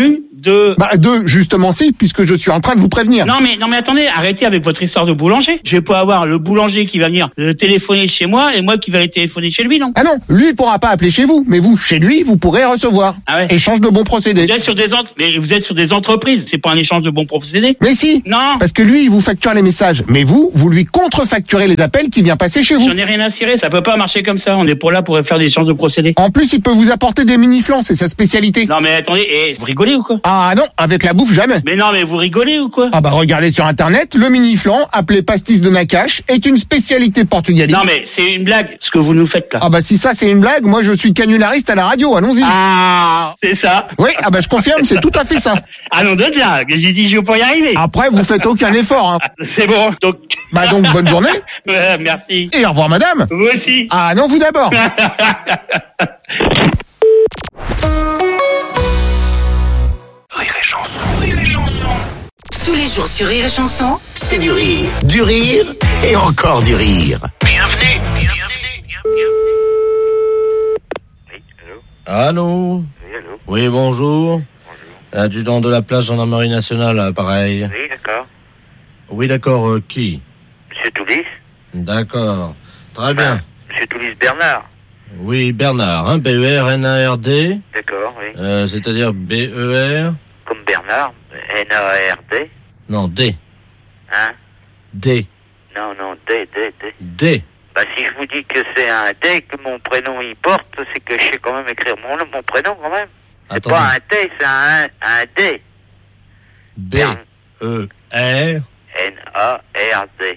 S7: 2.
S6: Bah 2, justement si, puisque je suis en train de vous prévenir.
S7: Non mais attendez, arrêtez avec votre histoire de boulanger. Je vais pas avoir le boulanger qui va venir téléphoner chez moi et moi qui va aller téléphoner chez lui, non?
S6: Ah non, lui il pourra pas appeler chez vous, mais vous, chez lui, vous pourrez recevoir.
S7: Ah ouais.
S6: Échange de bons procédés.
S7: Vous êtes sur des entreprises, c'est pas un échange de bons procédés?
S6: Mais si.
S7: Non.
S6: Parce que lui, il vous facture les messages, mais vous lui contrefacturez les appels qui viennent passer chez vous.
S7: J'en ai rien à cirer, ça peut pas marcher comme ça. On est pour là pour faire des échanges de procédés.
S6: En plus, il peut vous apporter des mini-flans, c'est sa spécialité.
S7: Non mais attendez, vous rigolez ou quoi?
S6: Ah non, avec la bouffe jamais.
S7: Mais non mais vous rigolez ou quoi?
S6: Ah bah regardez sur internet, le mini-flan, appelé pastis de Nakache, est une spécialité portugaliste.
S7: Non mais c'est une blague, ce que vous nous faites là.
S6: Ah bah si ça c'est une blague, moi je suis canulariste à la radio, allons-y.
S7: Ah, c'est ça.
S6: Oui, ah bah je confirme, c'est tout à fait ça.
S7: Ah non, de bien, j'ai dit je vais pas y arriver.
S6: Après, vous faites aucun effort, hein.
S7: C'est bon, donc...
S6: Bah donc, bonne journée.
S7: Merci.
S6: Et au revoir madame.
S7: Vous aussi.
S6: Ah non, vous d'abord.
S4: Rire et chanson, rire et chanson.
S9: Tous les jours sur Rire et Chanson,
S4: C'est du rire et encore du rire. Bienvenue.
S2: Allô?
S16: Oui, allô?
S2: Oui, bonjour. Adjudant de la place gendarmerie nationale, pareil.
S16: Oui, d'accord.
S2: Oui, d'accord, qui?
S16: Monsieur Toulis?
S2: D'accord. Très bien.
S16: Monsieur Toulis Bernard?
S2: Oui, Bernard, hein, B-E-R-N-A-R-D.
S16: D'accord, oui.
S2: C'est-à-dire B-E-R...
S16: Comme Bernard, N-A-R-D?
S2: Non, D.
S16: Hein?
S2: D.
S16: Non, D.
S2: D.
S16: Bah, si je vous dis que c'est un D que mon prénom y porte, c'est que je sais quand même écrire mon prénom quand même. C'est
S2: Attendez.
S16: pas un T, c'est un D.
S2: B-E-R...
S16: N-A-R-D.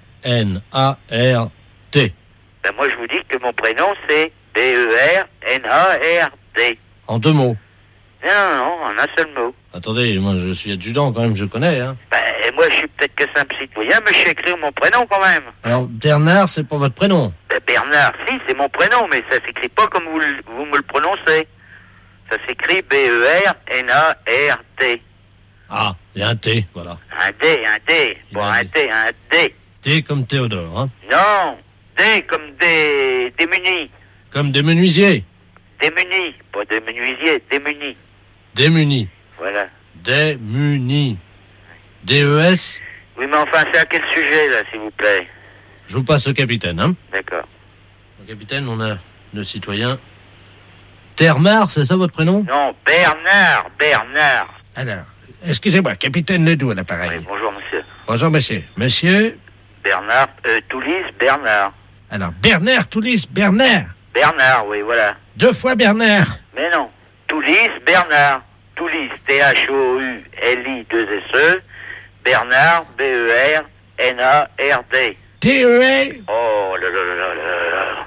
S2: N-A-R-T.
S16: Ben, moi, je vous dis que mon prénom, c'est B-E-R-N-A-R-D.
S2: En 2 mots.
S16: Non, en un seul mot.
S2: Attendez, moi je suis adjudant quand même, je connais, hein.
S16: Ben, moi, je suis peut-être que simple citoyen, mais je sais écrire mon prénom quand même.
S2: Alors, Bernard, c'est pas votre prénom?
S16: Ben, Bernard, si, c'est mon prénom, mais ça s'écrit pas comme vous me le prononcez. Ça s'écrit B-E-R-N-A-R-D.
S2: Ah, il y a un T, voilà.
S16: Un D. Bon, un D.
S2: T comme Théodore, hein.
S16: Non, D comme démunis.
S2: Comme des menuisiers.
S16: Démunis, pas des menuisiers, démunis.
S2: Démunis.
S16: Voilà.
S2: Démunis. D-E-S.
S16: Oui, mais enfin, c'est à quel sujet, là, s'il vous plaît?
S2: Je vous passe le capitaine, hein.
S16: D'accord.
S2: Le capitaine, on a le citoyen Termar, c'est ça votre prénom?
S16: Non, Bernard.
S3: Alors, excusez-moi, capitaine Ledoux à l'appareil.
S16: Oui, bonjour, monsieur.
S3: Bonjour, monsieur. Monsieur?
S16: Bernard, Toulis, Bernard.
S3: Alors, Bernard, Toulis, Bernard.
S16: Bernard, oui, voilà.
S3: 2 fois Bernard.
S16: Mais non. Toulis, Bernard. Toulis, T-H-O-U-L-I-2-S-E. Bernard, B-E-R-N-A-R-D.
S3: T-E-R.
S16: Oh là là là là là.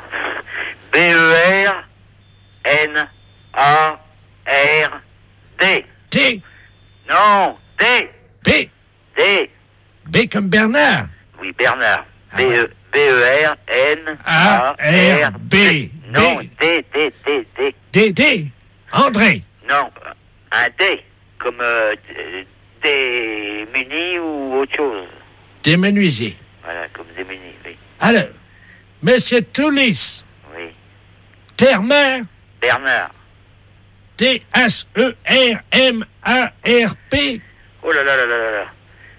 S16: B-E-R-N-A-R-D.
S3: T.
S16: Non, D.
S3: B.
S16: D.
S3: B comme Bernard.
S16: Oui, Bernard. B-E-R-N-A-R-D. Non, D.
S3: D. André.
S16: Non, un D. Comme démuni ou autre chose.
S3: Des menuisiers.
S16: Voilà, comme démuni, oui.
S3: Alors, monsieur Toulis.
S16: Oui.
S3: Termer.
S16: Bernard.
S3: T-H-E-R-M-A-R-P.
S16: Oh là là là là là.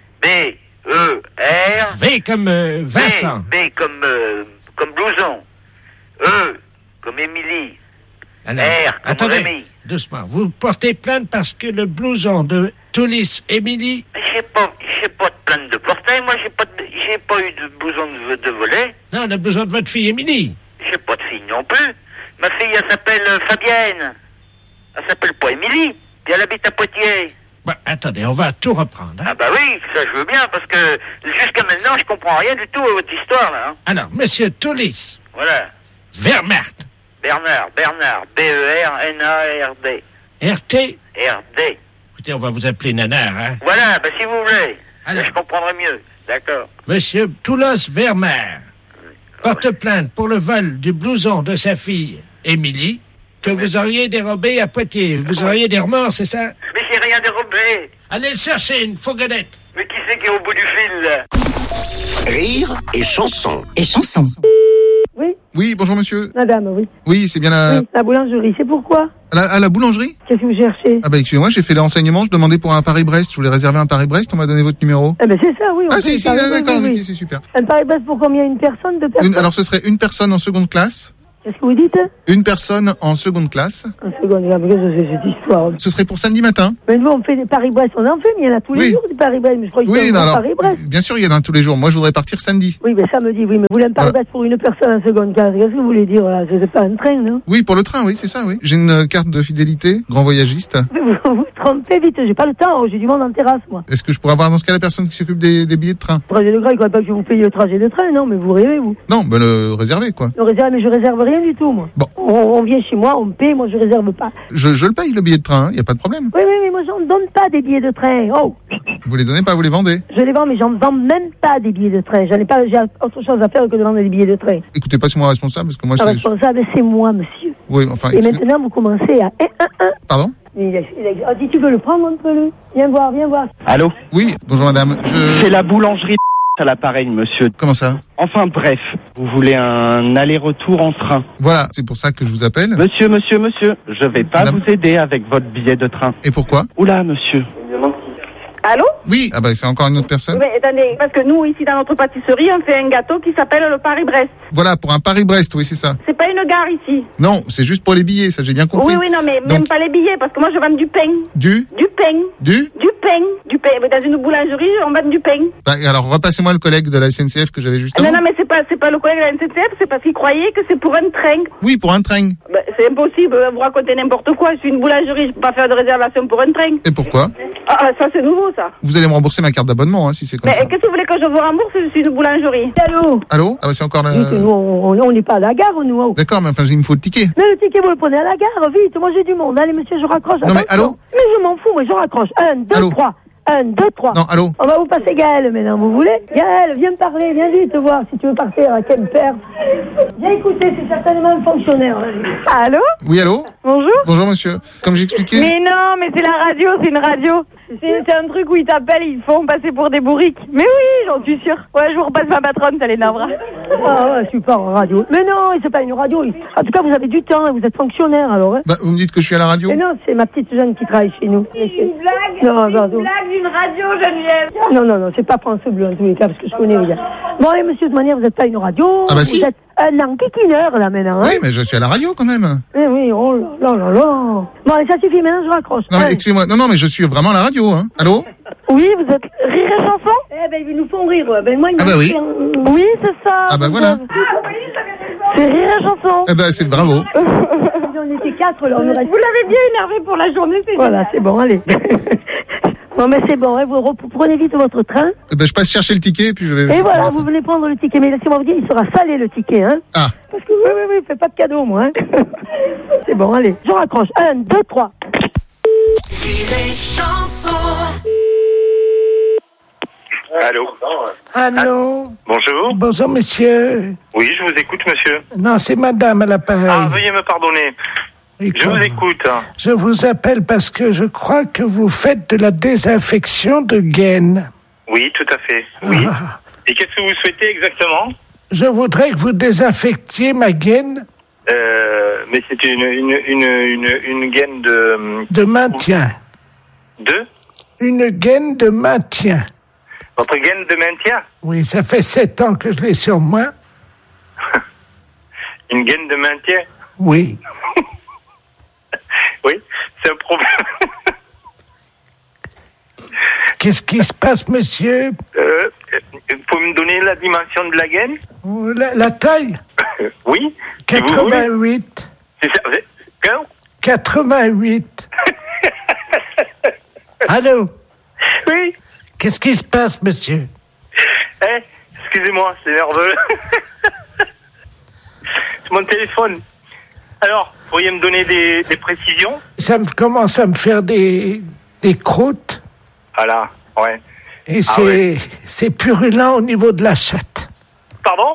S16: B-E-R.
S3: V comme Vincent.
S16: B comme blouson. E comme Émilie.
S3: Alors,
S16: R comme
S3: attendez,
S16: Rémi.
S3: doucement. Vous portez plainte parce que le blouson de Toulis Émilie...
S16: J'ai pas de plainte de portail. Moi, j'ai pas eu de blouson de volet.
S3: Non, le blouson de votre fille Émilie.
S16: J'ai pas de fille non plus. Ma fille, elle s'appelle Fabienne. Elle s'appelle pas Émilie. Puis elle habite à Poitiers.
S3: Bah, attendez, on va tout reprendre. Hein?
S16: Ah bah oui, ça je veux bien, parce que jusqu'à maintenant, je comprends rien du tout à votre histoire, là. Hein.
S3: Alors, monsieur Toulis.
S16: Voilà.
S3: Vermert.
S16: Bernard. B-E-R-N-A-R-D.
S3: R-T.
S16: R-D.
S3: Écoutez, on va vous appeler Nanar, hein?
S16: Voilà, bah si vous voulez.
S3: Alors.
S16: Je comprendrai mieux. D'accord.
S3: Monsieur Toulos Vermeer porte plainte pour le vol du blouson de sa fille, Émilie, que vous auriez dérobé à Poitiers. Vous auriez des remords, c'est ça?
S16: Mais j'ai rien dérobé.
S3: Allez le chercher, une fourgonnette.
S16: Mais qui c'est qui est au bout du fil, là?
S4: Rire et chanson.
S9: Et chanson.
S6: Oui, bonjour monsieur.
S17: Madame, oui.
S6: Oui, c'est bien la...
S17: Oui, la boulangerie, c'est pourquoi?
S6: À la boulangerie?
S1: Qu'est-ce que vous cherchez?
S6: Ah bah excusez-moi, j'ai fait les renseignements, je demandais pour un Paris-Brest, je voulais réserver un Paris-Brest, on m'a donné votre numéro.
S1: Eh ben c'est ça, oui.
S6: Ah si, d'accord, oui. C'est super.
S1: Un Paris-Brest pour combien? Une personne, deux personnes?
S6: Alors ce serait une personne en seconde classe.
S1: Qu'est-ce que vous dites?
S6: Une personne en seconde classe.
S1: En seconde classe, qu'est-ce que c'est cette histoire?
S6: Ce serait pour samedi matin.
S1: Mais nous, on fait des Paris-Brest, on en fait, mais il y en a tous les jours des Paris-Brest. Mais je crois qu'il y a Paris-Brest.
S6: Bien sûr, il y en a tous les jours. Moi, je voudrais partir samedi.
S1: Oui, mais samedi, oui. Mais vous voulez un Paris-Brest pour une personne en seconde classe? Qu'est-ce que vous voulez dire là? C'est pas un train, non?
S6: Oui, pour le train, oui, c'est ça, oui. J'ai une carte de fidélité, grand voyagiste.
S1: Vous vous trompez vite, j'ai pas le temps, j'ai du monde en terrasse, moi.
S6: Est-ce que je pourrais avoir dans ce cas la personne qui s'occupe des billets de train?
S1: Trajet de train, il croit pas que je vous paye le trajet de train, non? Mais vous rêvez, vous?
S6: Non, ben le réserver, quoi.
S1: Le réserver, mais je réserve rien du tout, moi.
S6: Bon.
S1: On vient chez moi, on me paye, moi je réserve pas.
S6: Je le paye, le billet de train, il n'y a pas de problème.
S1: Oui, mais moi j'en donne pas des billets de train. Oh.
S6: Vous les donnez pas, vous les vendez?
S1: Je les vends, mais j'en vends même pas des billets de train. J'ai autre chose à faire que de vendre des billets de train.
S6: Écoutez, pas sur moi responsable, parce que moi
S1: Le responsable, c'est moi, monsieur.
S6: Oui, enfin...
S1: Et maintenant, vous commencez à 1-1-1.
S6: Pardon?
S1: Si tu veux le prendre, montre-le. Viens voir.
S17: Allô?
S6: Oui, bonjour madame.
S17: C'est la boulangerie à l'appareil, monsieur.
S6: Comment ça?
S17: Enfin bref, vous voulez un aller-retour en train.
S6: Voilà, c'est pour ça que je vous appelle.
S17: Monsieur, je vais pas vous aider avec votre billet de train.
S6: Et pourquoi?
S17: Oula, monsieur.
S11: Allô?
S6: Oui, ah bah c'est encore une autre personne.
S11: Oui, mais attendez, parce que nous, ici, dans notre pâtisserie, on fait un gâteau qui s'appelle le Paris-Brest.
S6: Voilà, pour un Paris-Brest, oui, c'est ça.
S11: C'est pas une gare ici.
S6: Non, c'est juste pour les billets, ça j'ai bien compris.
S11: Oui, non, mais même pas les billets, parce que moi, je vends du pain. Du pain. Du pain. Dans une boulangerie, on vend du pain.
S6: Bah, alors, repassez-moi le collègue de la SNCF que j'avais juste avant.
S11: Non, mais c'est pas le collègue de la SNCF, c'est parce qu'il croyait que c'est pour un train.
S6: Oui, pour un train.
S11: Bah, c'est impossible, vous racontez n'importe quoi. Je suis une boulangerie, je peux pas faire de réservation pour un train.
S6: Et pourquoi?
S11: Ah, ça c'est nouveau, ça.
S6: Vous allez me rembourser ma carte d'abonnement, hein, si c'est comme ça.
S11: Mais qu'est-ce que vous voulez que je vous rembourse? Je suis une boulangerie.
S1: Allô?
S6: Allô? Ah bah c'est encore la...
S1: On n'est pas à la gare, nous.
S6: D'accord, mais enfin, il me faut le ticket.
S1: Mais le ticket, vous le prenez à la gare, vite. Moi, j'ai du monde. Allez, monsieur, je raccroche.
S6: Non, mais allô?
S1: Mais je m'en fous, moi, je raccroche. 1, 2, 3. 1, 2, 3.
S6: Non, allô?
S1: On va vous passer Gaël maintenant, vous voulez? Gaël, viens me parler, viens vite voir si tu veux partir à Quimper. Viens écouter, c'est certainement un fonctionnaire. Allô?
S6: Oui, allô?
S1: Bonjour.
S6: Bonjour, monsieur. Comme j'expliquais...
S15: Mais non, mais c'est la radio, c'est une radio. C'est un truc où ils t'appellent, ils font passer pour des bourriques. Mais oui, j'en suis sûre. Ouais, je vous repasse ma patronne, ça l'énervera.
S1: Ah ouais, super, radio. Mais non, c'est pas une radio. En tout cas, vous avez du temps, vous êtes fonctionnaire alors. Hein.
S6: Bah, vous me dites que je suis à la radio?
S1: Mais non, c'est ma petite jeune qui travaille chez nous.
S15: Une blague d'une radio, Geneviève.
S1: Non, c'est pas France Bleu en tous les cas, parce que je connais les gars. Bon, allez, monsieur, de manière, vous n'êtes pas une radio.
S6: Ah bah si.
S1: Vous êtes un enquiquineur, là, maintenant. Hein.
S6: Oui, mais je suis à la radio, quand même.
S1: Oui, oh là là là. Bon, allez, ça suffit, maintenant, je raccroche.
S6: Non, mais excusez-moi. Non, mais je suis vraiment à la radio, hein. Allô?
S15: Oui, vous êtes Rire et Chanson?
S1: Eh ben, ils nous font rire. Ben, moi,
S6: ah bah oui.
S15: Oui, c'est ça.
S6: Ah bah voilà.
S15: C'est Rire et Chanson.
S6: Eh ben, c'est bravo.
S1: On était 4, là.
S15: Vous l'avez bien énervé pour la journée, c'est
S1: voilà, c'est bon, allez. Bon, mais c'est bon, hein, vous prenez vite votre train.
S6: Eh ben, je passe chercher le ticket, puis je vais...
S1: Et voilà, vous venez prendre le ticket. Mais laissez-moi vous dire, il sera salé, le ticket, hein.
S6: Ah.
S1: Parce que, oui, fais pas de cadeau, moi, hein. C'est bon, allez, je raccroche. 1, 2, 3.
S16: Allô?
S3: Bonjour.
S16: Bonjour,
S3: monsieur.
S16: Oui, je vous écoute, monsieur.
S3: Non, c'est madame à l'appareil.
S16: Ah, veuillez me pardonner. Je vous écoute.
S3: Je vous appelle parce que je crois que vous faites de la désinfection de gaine.
S16: Oui, tout à fait. Oui. Et qu'est-ce que vous souhaitez exactement?
S3: Je voudrais que vous désinfectiez ma gaine.
S16: Mais c'est une gaine de...
S3: De maintien. Une gaine de maintien.
S16: Votre gaine de maintien?
S3: Oui, ça fait 7 ans que je l'ai sur moi.
S16: Une gaine de maintien?
S3: Oui.
S16: Oui, c'est un problème.
S3: Qu'est-ce qui se passe, monsieur?
S16: Vous pouvez me donner la dimension de la gaine?
S3: La taille?
S16: Oui.
S3: 88.
S16: C'est ça. Quand?
S3: 88. Allô?
S16: Oui.
S3: Qu'est-ce qui se passe, monsieur?
S16: Excusez-moi, c'est nerveux. C'est mon téléphone. Alors, pourriez me donner des précisions?
S3: Ça commence à me faire des croûtes.
S16: Voilà, ouais.
S3: Et c'est purulent au niveau de la chatte.
S16: Pardon?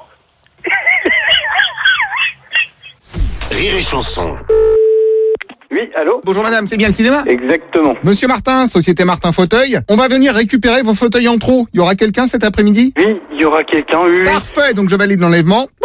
S4: Rire et Chanson.
S14: Oui, allô?
S6: Bonjour madame, c'est bien le cinéma?
S14: Exactement.
S6: Monsieur Martin, Société Martin Fauteuil. On va venir récupérer vos fauteuils en trop. Il y aura quelqu'un cet après-midi?
S14: Oui, il y aura quelqu'un, oui.
S6: Parfait, donc je valide l'enlèvement.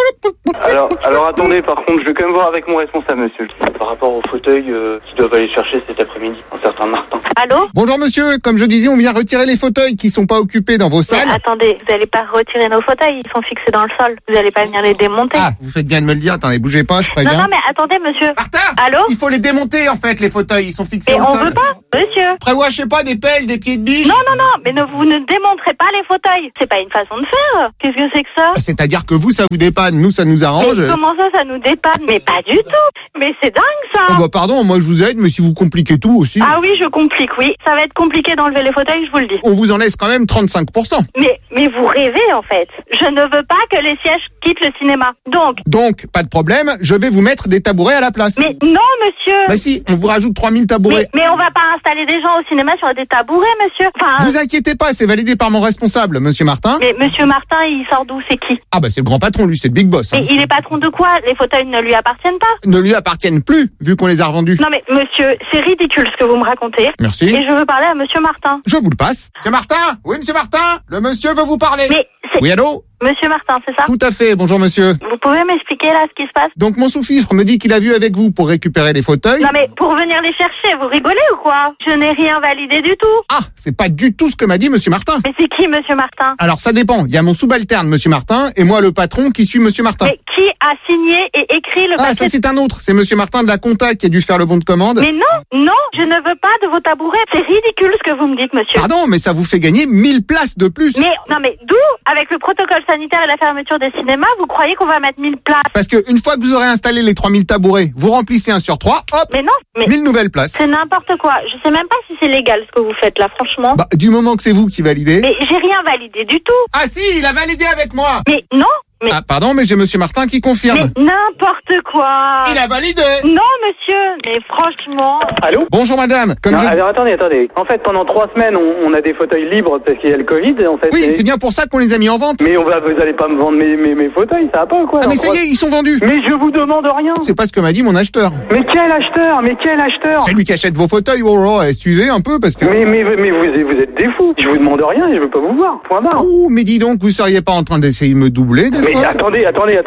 S17: Alors attendez, par contre, je vais quand même voir avec mon responsable, monsieur. Par rapport au fauteuil qu'ils doivent aller chercher cet après-midi, un certain Martin.
S11: Allô?
S6: Bonjour monsieur, comme je disais, on vient retirer les fauteuils qui sont pas occupés dans vos salles.
S15: Mais attendez, vous allez pas retirer nos fauteuils, ils sont fixés dans le sol. Vous allez pas venir les démonter.
S6: Ah, vous faites bien de me le dire, attendez, bougez pas, je préviens.
S15: Non, mais attendez, monsieur.
S6: Martin!
S15: Allô?
S6: Il faut les démonter en fait, les fauteuils, ils sont fixés
S15: Mais
S6: au
S15: on
S6: sol.
S15: veut pas, monsieur.
S6: Prévois, je sais pas, des pelles, des pieds de biche.
S15: Non, mais vous ne démontrez pas les fauteuils. C'est pas une façon de faire. Qu'est-ce que c'est que ça?
S6: C'est-à-dire que vous, ça vous dépanne, nous, ça nous arrange.
S15: Mais comment ça nous dépanne? Mais pas du tout. Mais c'est dingue, ça.
S6: Oh bah pardon, moi je vous aide, mais si vous compliquez tout aussi.
S15: Ah oui, je complique, oui. Ça va être compliqué d'enlever les fauteuils, je vous le dis.
S6: On vous en laisse quand même 35%.
S15: Mais vous rêvez, en fait. Je ne veux pas que les sièges quittent le cinéma.
S6: Donc, pas de problème, je vais vous mettre des tabourets à la place.
S15: Mais non, monsieur.
S6: Bah si, on vous rajoute 3000 tabourets.
S15: Mais on va pas installer des gens au cinéma sur des tabourets, monsieur. Enfin...
S6: Vous inquiétez pas, c'est validé par mon responsable, monsieur Martin.
S15: Mais monsieur Martin, il sort d'où? C'est qui?
S6: Ah bah c'est le grand patron, lui, c'est le big boss.
S15: Mais il est patron de quoi? Les fauteuils ne lui appartiennent pas?
S6: Ne lui appartiennent plus, vu qu'on les a revendus.
S15: Non mais monsieur, c'est ridicule ce que vous me racontez.
S6: Merci.
S15: Et je veux parler à monsieur Martin.
S6: Je vous le passe. Monsieur Martin? Oui, monsieur Martin? Le monsieur veut vous parler.
S15: Mais c'est...
S6: Oui, allô?
S15: Monsieur Martin, c'est ça?
S6: Tout à fait, bonjour monsieur.
S15: Vous pouvez m'expliquer là ce qui se passe?
S6: Donc mon sous-fifre me dit qu'il a vu avec vous pour récupérer les fauteuils.
S15: Non mais pour venir les chercher, vous rigolez ou quoi? Je n'ai rien validé du tout.
S6: Ah, c'est pas du tout ce que m'a dit monsieur Martin.
S15: Mais c'est qui monsieur Martin?
S6: Alors ça dépend, il y a mon subalterne monsieur Martin et moi le patron qui suis monsieur Martin.
S15: Mais qui a signé et écrit le papier?
S6: Ah, ça c'est un autre, c'est monsieur Martin de la compta qui a dû faire le bon de commande.
S15: Mais non, je ne veux pas de vos tabourets. C'est ridicule ce que vous me dites monsieur.
S6: Pardon, mais ça vous fait gagner 1000 places de plus.
S15: Mais d'où? Avec le protocole sanitaire et la fermeture des cinémas, vous croyez qu'on va mettre 1000 places?
S6: Parce que une fois que vous aurez installé les 3000 tabourets, vous remplissez 1 sur 3, hop,
S15: mais non,
S6: 1000 nouvelles places.
S15: C'est n'importe quoi. Je sais même pas si c'est légal ce que vous faites là, franchement.
S6: Bah, du moment que c'est vous qui validez.
S15: Mais j'ai rien validé du tout.
S6: Ah si, il a validé avec moi.
S15: Mais non. Mais...
S6: Ah pardon, mais j'ai monsieur Martin qui confirme.
S15: Mais n'importe quoi.
S6: Il a validé.
S15: Non monsieur, mais franchement.
S17: Allô?
S6: Bonjour madame.
S17: Alors attendez. En fait, pendant 3 semaines, on a des fauteuils libres parce qu'il y a le Covid. En fait,
S6: oui, c'est bien pour ça qu'on les a mis en vente.
S17: Mais vous allez pas me vendre mes fauteuils, ça va pas quoi?
S6: Ah mais ça y est, ils sont vendus.
S17: Mais je vous demande rien.
S6: C'est pas ce que m'a dit mon acheteur.
S17: Mais quel acheteur?
S6: C'est lui qui achète vos fauteuils. Oh, excusez un peu parce que.
S17: Mais vous êtes des fous. Je vous demande rien et je veux pas vous voir. Point barre.
S6: Oh, mais dis donc, vous seriez pas en train d'essayer de me doubler des fois?
S17: Mais attendez.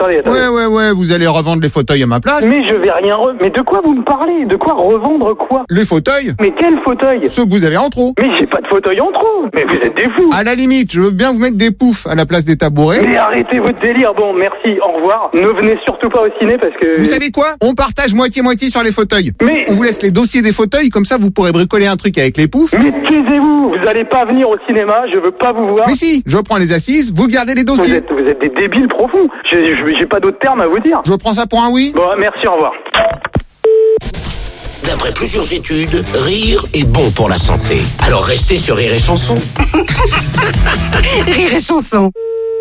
S6: Ouais, vous allez revendre les fauteuils à ma place.
S17: Mais je vais rien Mais de quoi vous me parlez? De quoi revendre quoi?
S6: Les fauteuils.
S17: Mais quels fauteuils?
S6: Ceux que vous avez en trop.
S17: Mais j'ai pas de fauteuil en trop. Mais vous êtes des fous.
S6: À la limite, je veux bien vous mettre des poufs à la place des tabourets.
S17: Mais arrêtez votre délire. Bon, merci, au revoir. Ne venez surtout pas au ciné parce que...
S6: Vous savez quoi? On partage moitié-moitié sur les fauteuils.
S17: Mais...
S6: On vous laisse les dossiers des fauteuils, comme ça vous pourrez bricoler un truc avec les poufs.
S17: Mais taisez-vous. Vous allez pas venir au cinéma, je veux pas vous voir.
S6: Mais si, je prends les assises, vous gardez les dossiers.
S17: Vous êtes des débiles profonds. J'ai pas d'autres termes à vous dire.
S6: Je prends ça pour un oui.
S17: Bon, merci, au revoir.
S4: D'après plusieurs études, rire est bon pour la santé. Alors restez sur Rire et Chanson.
S9: Rire et Chanson.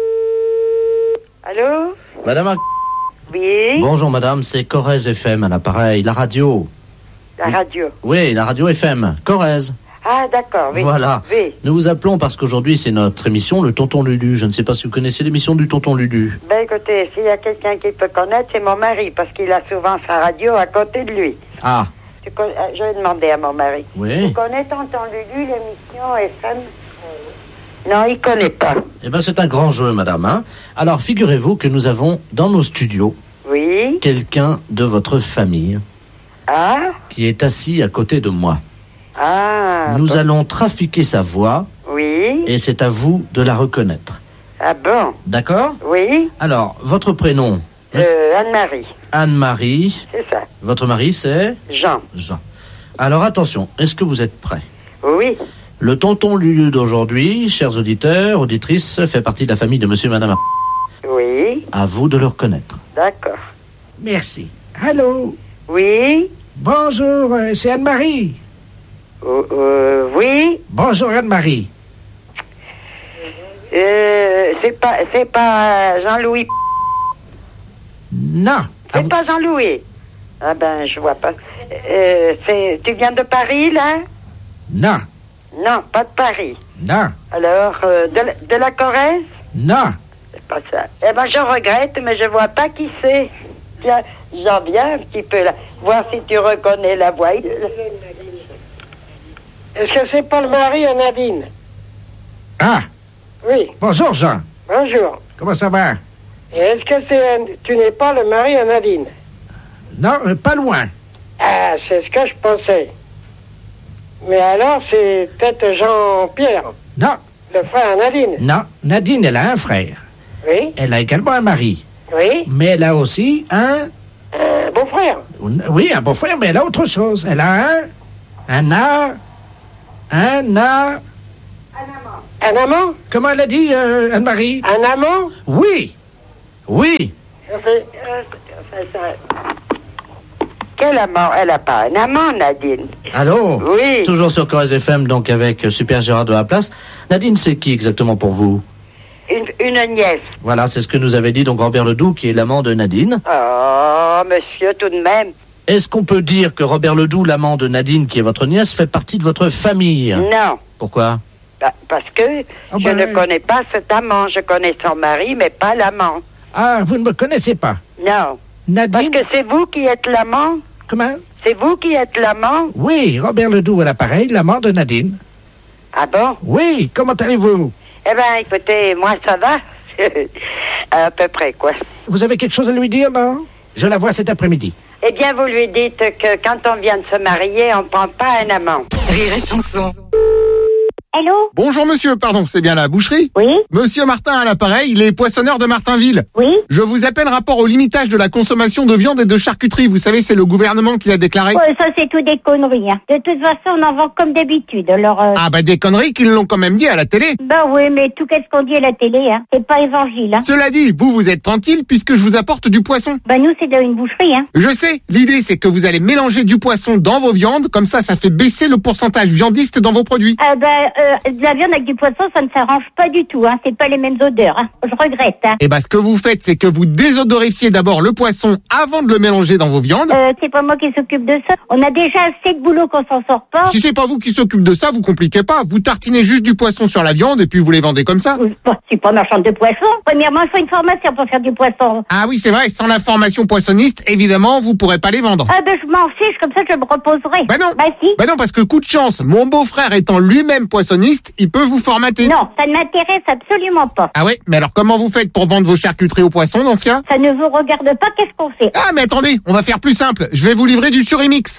S11: Allô?
S2: Madame.
S11: Oui?
S2: Bonjour madame, c'est Corrèze FM à l'appareil, la radio.
S11: La radio?
S2: Oui, la radio FM, Corrèze.
S11: Ah d'accord, oui.
S2: Voilà.
S11: Oui.
S2: Nous vous appelons parce qu'aujourd'hui c'est notre émission, le Tonton Lulu. Je ne sais pas si vous connaissez l'émission du Tonton Lulu.
S11: Ben écoutez, s'il y a quelqu'un qui peut connaître, c'est mon mari, parce qu'il a souvent sa radio à côté de lui.
S2: Ah.
S11: Je vais demander à mon mari.
S2: Oui.
S11: Vous connaissez Tonton Lulu, l'émission FM? Non, il connaît pas.
S2: Eh bien c'est un grand jeu madame. Hein. Alors figurez-vous que nous avons dans nos studios quelqu'un de votre famille qui est assis à côté de moi. Nous allons trafiquer sa voix.
S11: Oui.
S2: Et c'est à vous de la reconnaître.
S11: Ah bon?
S2: D'accord?
S11: Oui.
S2: Alors, votre prénom?
S11: Anne-Marie.
S2: Anne-Marie.
S11: C'est ça.
S2: Votre mari, c'est?
S11: Jean.
S2: Alors, attention, est-ce que vous êtes prêts?
S11: Oui.
S2: Le Tonton Lulu d'aujourd'hui, chers auditeurs, auditrices, fait partie de la famille de monsieur et madame.
S11: Oui.
S2: À vous de le reconnaître.
S11: D'accord.
S3: Merci. Allô?
S11: Oui.
S3: Bonjour, c'est Anne-Marie.
S11: Oui.
S3: Bonjour Anne-Marie.
S11: C'est pas Jean-Louis.
S3: Non.
S11: C'est pas Jean-Louis. Ah ben, je vois pas. Tu viens de Paris, là?
S3: Non.
S11: Non, pas de Paris.
S3: Non.
S11: Alors, de la Corrèze?
S3: Non.
S11: C'est pas ça. Eh ben, je regrette, mais je vois pas qui c'est. Tiens, j'en viens un petit peu là. Voir si tu reconnais la voix. Est-ce que c'est pas le mari à Nadine?
S3: Ah.
S11: Oui.
S3: Bonjour Jean.
S11: Bonjour.
S3: Comment ça va?
S18: Et est-ce que tu n'es pas le mari à Nadine?
S3: Non, pas loin.
S18: Ah, c'est ce que je pensais. Mais alors, c'est peut-être Jean-Pierre.
S3: Non.
S18: Le frère à Nadine.
S3: Non, Nadine, elle a un frère.
S18: Oui.
S3: Elle a également un mari.
S18: Oui.
S3: Mais elle a aussi un
S18: beau-frère.
S3: Oui, un beau-frère, mais elle a autre chose. Elle a un amant.
S18: Un amant?
S3: Comment elle a dit, Anne-Marie?
S18: Un amant?
S3: Oui. Oui.
S19: Quel amant? Elle n'a pas un amant, Nadine.
S2: Allô?
S19: Oui.
S2: Toujours sur Corrèze FM, donc avec Super Gérard de la Place. Nadine, c'est qui exactement pour vous?
S19: Une nièce.
S2: Voilà, c'est ce que nous avait dit donc Robert Ledoux, qui est l'amant de Nadine.
S19: Oh, monsieur, tout de même.
S2: Est-ce qu'on peut dire que Robert Ledoux, l'amant de Nadine, qui est votre nièce, fait partie de votre famille?
S19: Non.
S2: Pourquoi?
S19: Parce que je ne connais pas cet amant. Je connais son mari, mais pas l'amant.
S3: Ah, vous ne me connaissez pas?
S19: Non.
S3: Nadine?
S19: Parce que c'est vous qui êtes l'amant?
S3: Comment?
S19: C'est vous qui êtes l'amant?
S3: Oui, Robert Ledoux à l'appareil, l'amant de Nadine.
S19: Ah bon?
S3: Oui, comment allez-vous?
S19: Eh bien, écoutez, moi, ça va. À peu près, quoi.
S3: Vous avez quelque chose à lui dire, non? Je la vois cet après-midi.
S19: Eh bien, vous lui dites que quand on vient de se marier, on ne prend pas un amant.
S9: Rire et chanson.
S6: Allô? Bonjour monsieur, pardon, c'est bien la boucherie?
S11: Oui.
S6: Monsieur Martin à l'appareil, les poissonneurs de Martinville.
S11: Oui.
S6: Je vous appelle rapport au limitage de la consommation de viande et de charcuterie. Vous savez, c'est le gouvernement qui l'a déclaré.
S11: Ouais, ça c'est tout des conneries. Hein. De toute façon, on en vend comme d'habitude. Alors.
S6: Ah bah des conneries qu'ils l'ont quand même dit à la télé.
S11: Bah oui, mais tout qu'est-ce qu'on dit à la télé, hein. C'est pas évangile, hein.
S6: Cela dit, vous êtes tranquille puisque je vous apporte du poisson.
S11: Bah nous, c'est dans une boucherie, hein.
S6: Je sais, l'idée c'est que vous allez mélanger du poisson dans vos viandes, comme ça fait baisser le pourcentage viandiste dans vos produits.
S11: De la viande avec du poisson, ça ne s'arrange pas du tout, hein. C'est pas les mêmes odeurs, hein. Je regrette, hein.
S6: Et bah ce que vous faites, c'est que vous désodorifiez d'abord le poisson avant de le mélanger dans vos viandes.
S11: C'est pas moi qui s'occupe de ça. On a déjà assez de boulot qu'on s'en sort pas.
S6: Si c'est pas vous qui s'occupe de ça, vous compliquez pas. Vous tartinez juste du poisson sur la viande et puis vous les vendez comme ça.
S11: C'est pas marchande de poisson. Premièrement, il faut une formation pour faire du poisson.
S6: Ah oui, c'est vrai, sans la formation poissonniste, évidemment, vous pourrez pas les vendre.
S11: Ah ben je m'en fiche, comme ça je me reposerai.
S6: Bah non.
S11: Bah si.
S6: Bah non, parce que coup de chance, mon beau-frère étant lui-même poissonniste, il peut vous formater.
S11: Non, ça ne m'intéresse absolument pas.
S6: Ah ouais, mais alors comment vous faites pour vendre vos charcuteries au poisson dans ce cas?
S11: Ça ne vous regarde pas, qu'est-ce qu'on fait?
S6: Ah mais attendez, on va faire plus simple. Je vais vous livrer du surimix.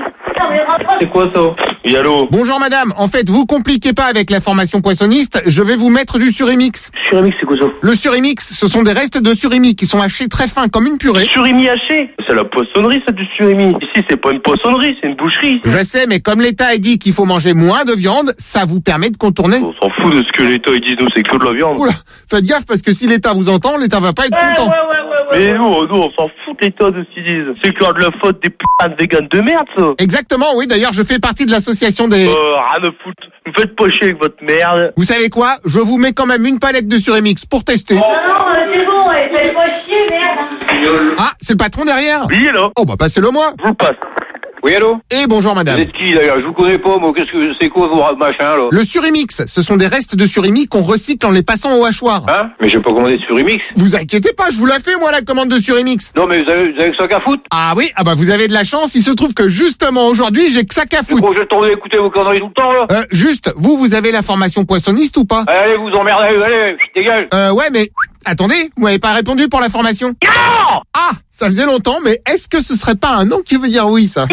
S17: C'est quoi ça? Oui, allô?
S6: Bonjour madame, en fait vous compliquez pas avec la formation poissonniste, je vais vous mettre du surimix.
S17: Surimix, c'est quoi ça?
S6: Le surimix, ce sont des restes de surimi qui sont hachés très fins comme une purée.
S17: Surimi haché? C'est la poissonnerie ça, du surimi. Ici c'est pas une poissonnerie, c'est une boucherie.
S6: Je sais, mais comme l'État a dit qu'il faut manger moins de viande, ça vous permet de contourner.
S17: On s'en fout de ce que l'État dit, nous c'est que de la viande.
S6: Oula, faites gaffe parce que si l'État vous entend, l'État va pas être content.
S17: Mais nous on s'en fout de l'État de ce qu'ils disent. C'est que de la faute des putains de véganes de merde ça.
S6: Exactement, oui, d'ailleurs je fais partie de l'association des...
S17: Rien à foutre. Vous faites pas chier avec votre merde.
S6: Vous savez quoi? Je vous mets quand même une palette de surimix pour tester.
S11: Non, c'est bon, faites pas chier, merde.
S6: Ah, c'est le patron derrière?
S17: Oui, là.
S6: Oh bah passez-le moi.
S17: Je vous passe.
S20: Oui, allô?
S6: Et bonjour madame.
S20: Vous êtes qui d'ailleurs? Je vous connais pas, moi. Qu'est-ce que c'est quoi vos machins là?
S6: Le surimix, ce sont des restes de surimi qu'on recycle en les passant au hachoir.
S20: Hein? Mais j'ai pas commandé de surimix.
S6: Vous inquiétez pas, je vous la fais moi la commande de surimix.
S20: Non mais vous avez que ça qu'à foutre?
S6: Ah oui, ah bah vous avez de la chance, il se trouve que justement aujourd'hui j'ai que ça qu'à foutre.
S20: Bon, je vais tourner écouter vos conneries tout le temps là.
S6: Juste, vous avez la formation poissonniste ou pas?
S20: Allez, vous emmerdez, allez, dégage.
S6: Ouais mais... Attendez, vous m'avez pas répondu pour la formation?
S20: Non!
S6: Ah, ça faisait longtemps, mais est-ce que ce serait pas un non qui veut dire oui ça?
S20: Non!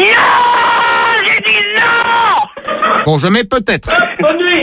S20: J'ai dit non!
S6: Bon, je mets peut-être.
S20: Bonne nuit!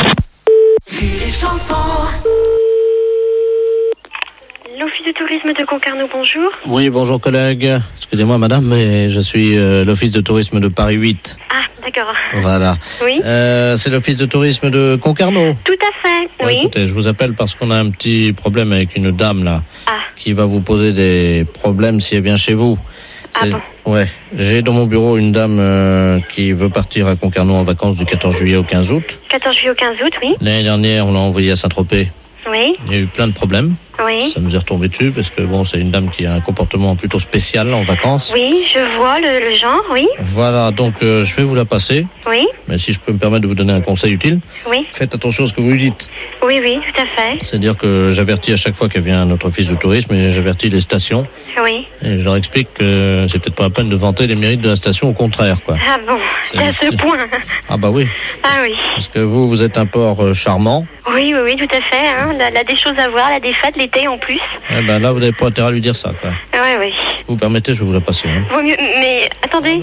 S21: L'Office de tourisme de Concarneau, bonjour.
S2: Oui, bonjour collègue. Excusez-moi madame, mais je suis l'Office de tourisme de Paris 8.
S21: Ah, d'accord.
S2: Voilà.
S21: Oui.
S2: C'est l'Office de tourisme de Concarneau.
S21: Tout à fait,
S2: Ouais,
S21: oui.
S2: Écoutez, je vous appelle parce qu'on a un petit problème avec une dame là, qui va vous poser des problèmes si elle vient chez vous.
S21: Ah bon?
S2: Ouais, j'ai dans mon bureau une dame qui veut partir à Concarneau en vacances du 14 juillet au 15 août.
S21: 14 juillet au 15 août, oui.
S2: L'année dernière, on l'a envoyée à Saint-Tropez.
S21: Oui.
S2: Il y a eu plein de problèmes.
S21: Oui.
S2: Ça nous est retombé dessus parce que bon, c'est une dame qui a un comportement plutôt spécial en vacances.
S21: Oui, je vois le genre, oui.
S2: Voilà, donc je vais vous la passer.
S21: Oui.
S2: Mais si je peux me permettre de vous donner un conseil utile,
S21: Oui.
S2: faites attention à ce que vous lui dites.
S21: Oui, oui, tout à fait.
S2: C'est-à-dire que j'avertis à chaque fois qu'elle vient à notre office de tourisme et j'avertis les stations.
S21: Oui.
S2: Et je leur explique que c'est peut-être pas la peine de vanter les mérites de la station, au contraire, quoi.
S21: Ah bon,
S2: C'est
S21: à ce point.
S2: Ah bah oui,
S21: Ah oui.
S2: parce que vous êtes un port charmant.
S21: Oui, oui, oui, tout à fait. Hein. Elle a des choses à voir, elle a des fêtes, sécurité en plus.
S2: Eh ben là, vous n'avez pas intérêt à lui dire ça, quoi.
S21: Oui.
S2: Vous permettez, je vais vous la passer. Hein.
S21: Vaut mieux, mais attendez.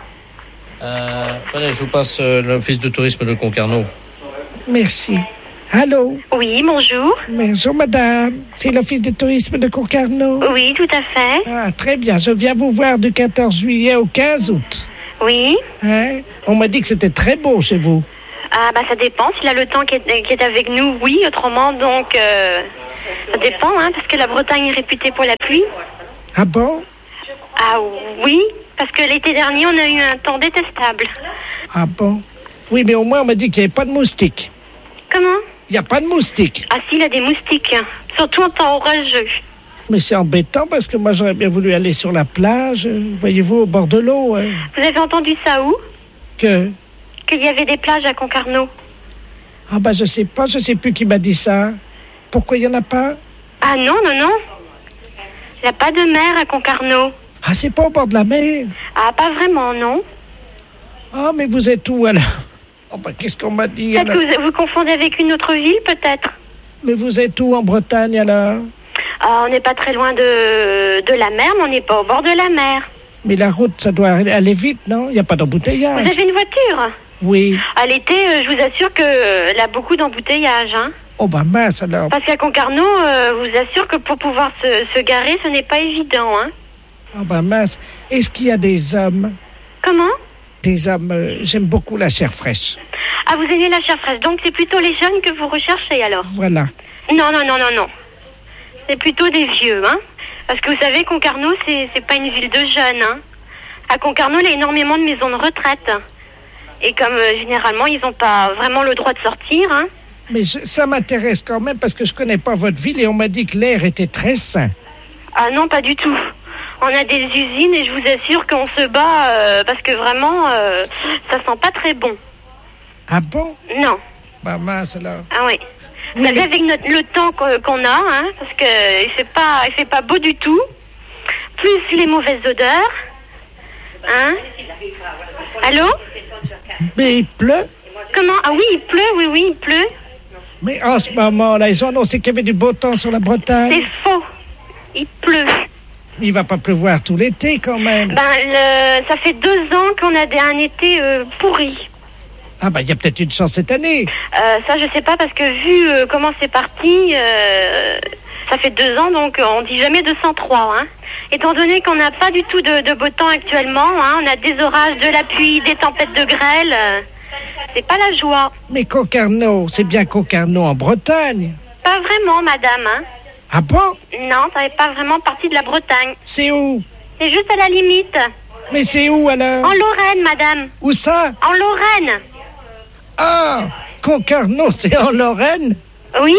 S2: Allez, je vous passe l'office de tourisme de Concarneau.
S3: Merci. Allô?
S21: Oui, bonjour.
S3: Bonjour, madame. C'est l'office de tourisme de Concarneau?
S21: Oui, tout à fait.
S3: Ah, très bien. Je viens vous voir du 14 juillet au 15 août.
S21: Oui.
S3: Hein? On m'a dit que c'était très beau chez vous.
S21: Ah, bah ça dépend. S'il a le temps qui est avec nous, oui. Autrement, donc, ça dépend, hein, parce que la Bretagne est réputée pour la pluie.
S3: Ah bon?
S21: Ah oui, parce que l'été dernier, on a eu un temps détestable.
S3: Ah bon? Oui, mais au moins, on m'a dit qu'il n'y avait pas de moustiques.
S21: Comment?
S3: Il n'y a pas de moustiques.
S21: Ah si, il y a des moustiques, hein. Surtout en temps orageux.
S3: Mais c'est embêtant parce que moi, j'aurais bien voulu aller sur la plage, voyez-vous, au bord de l'eau. Hein.
S21: Vous avez entendu ça où?
S3: Qu'il
S21: y avait des plages à Concarneau.
S3: Ah bah je sais pas, je sais plus qui m'a dit ça. Pourquoi il n'y en a pas?
S21: Ah non. Il n'y a pas de mer à Concarneau.
S3: Ah, c'est pas au bord de la mer?
S21: Ah, pas vraiment, non.
S3: Ah, mais vous êtes où alors? Oh bah qu'est-ce qu'on m'a dit?
S21: Peut-être que vous confondez avec une autre ville, peut-être.
S3: Mais vous êtes où en Bretagne alors?
S21: Ah, on n'est pas très loin de la mer, mais on n'est pas au bord de la mer.
S3: Mais la route, ça doit aller vite, non? Il n'y a pas d'embouteillage.
S21: Vous avez une voiture?
S3: Oui.
S21: À l'été, je vous assure qu'il a beaucoup d'embouteillages, hein.
S3: Oh bah mince alors.
S21: Parce qu'à Concarneau, je vous assure que pour pouvoir se garer, ce n'est pas évident, hein.
S3: Oh bah mince. Est-ce qu'il y a des hommes?
S21: Comment?
S3: Des hommes, j'aime beaucoup la chair fraîche.
S21: Ah, vous aimez la chair fraîche, donc c'est plutôt les jeunes que vous recherchez alors?
S3: Voilà.
S21: Non. C'est plutôt des vieux, hein. Parce que vous savez, Concarneau, c'est pas une ville de jeunes, hein. À Concarneau, il y a énormément de maisons de retraite. Et comme généralement, ils n'ont pas vraiment le droit de sortir, hein.
S3: Mais ça m'intéresse quand même parce que je connais pas votre ville et on m'a dit que l'air était très sain.
S21: Ah non, pas du tout. On a des usines et je vous assure qu'on se bat parce que vraiment, ça sent pas très bon.
S3: Ah bon?
S21: Non.
S3: Bah mince alors.
S21: Ah oui. Vous savez, avec le temps qu'on a, hein, parce que il fait pas beau du tout, plus les mauvaises odeurs, hein. Allô?
S3: Mais il pleut?
S21: Comment? Ah oui, il pleut, oui, il pleut.
S3: Mais en ce moment-là, ils ont annoncé qu'il y avait du beau temps sur la Bretagne.
S21: C'est faux. Il pleut.
S3: Il va pas pleuvoir tout l'été quand même.
S21: Ça fait 2 ans qu'on a un été pourri.
S3: Ah bah il y a peut-être une chance cette année.
S21: Ça je sais pas parce que vu comment c'est parti, ça fait 2 ans donc on dit jamais 203, hein. Étant donné qu'on n'a pas du tout de beau temps actuellement, hein, on a des orages, de la pluie, des tempêtes de grêle, c'est pas la joie.
S3: Mais Concarneau, c'est bien Concarneau en Bretagne.
S21: Pas vraiment, madame, hein.
S3: Ah bon?
S21: Non, ça n'est pas vraiment partie de la Bretagne.
S3: C'est où?
S21: C'est juste à la limite.
S3: Mais c'est où alors?
S21: En Lorraine, madame.
S3: Où ça?
S21: En Lorraine.
S3: Ah, Concarneau, c'est en Lorraine?
S21: Oui.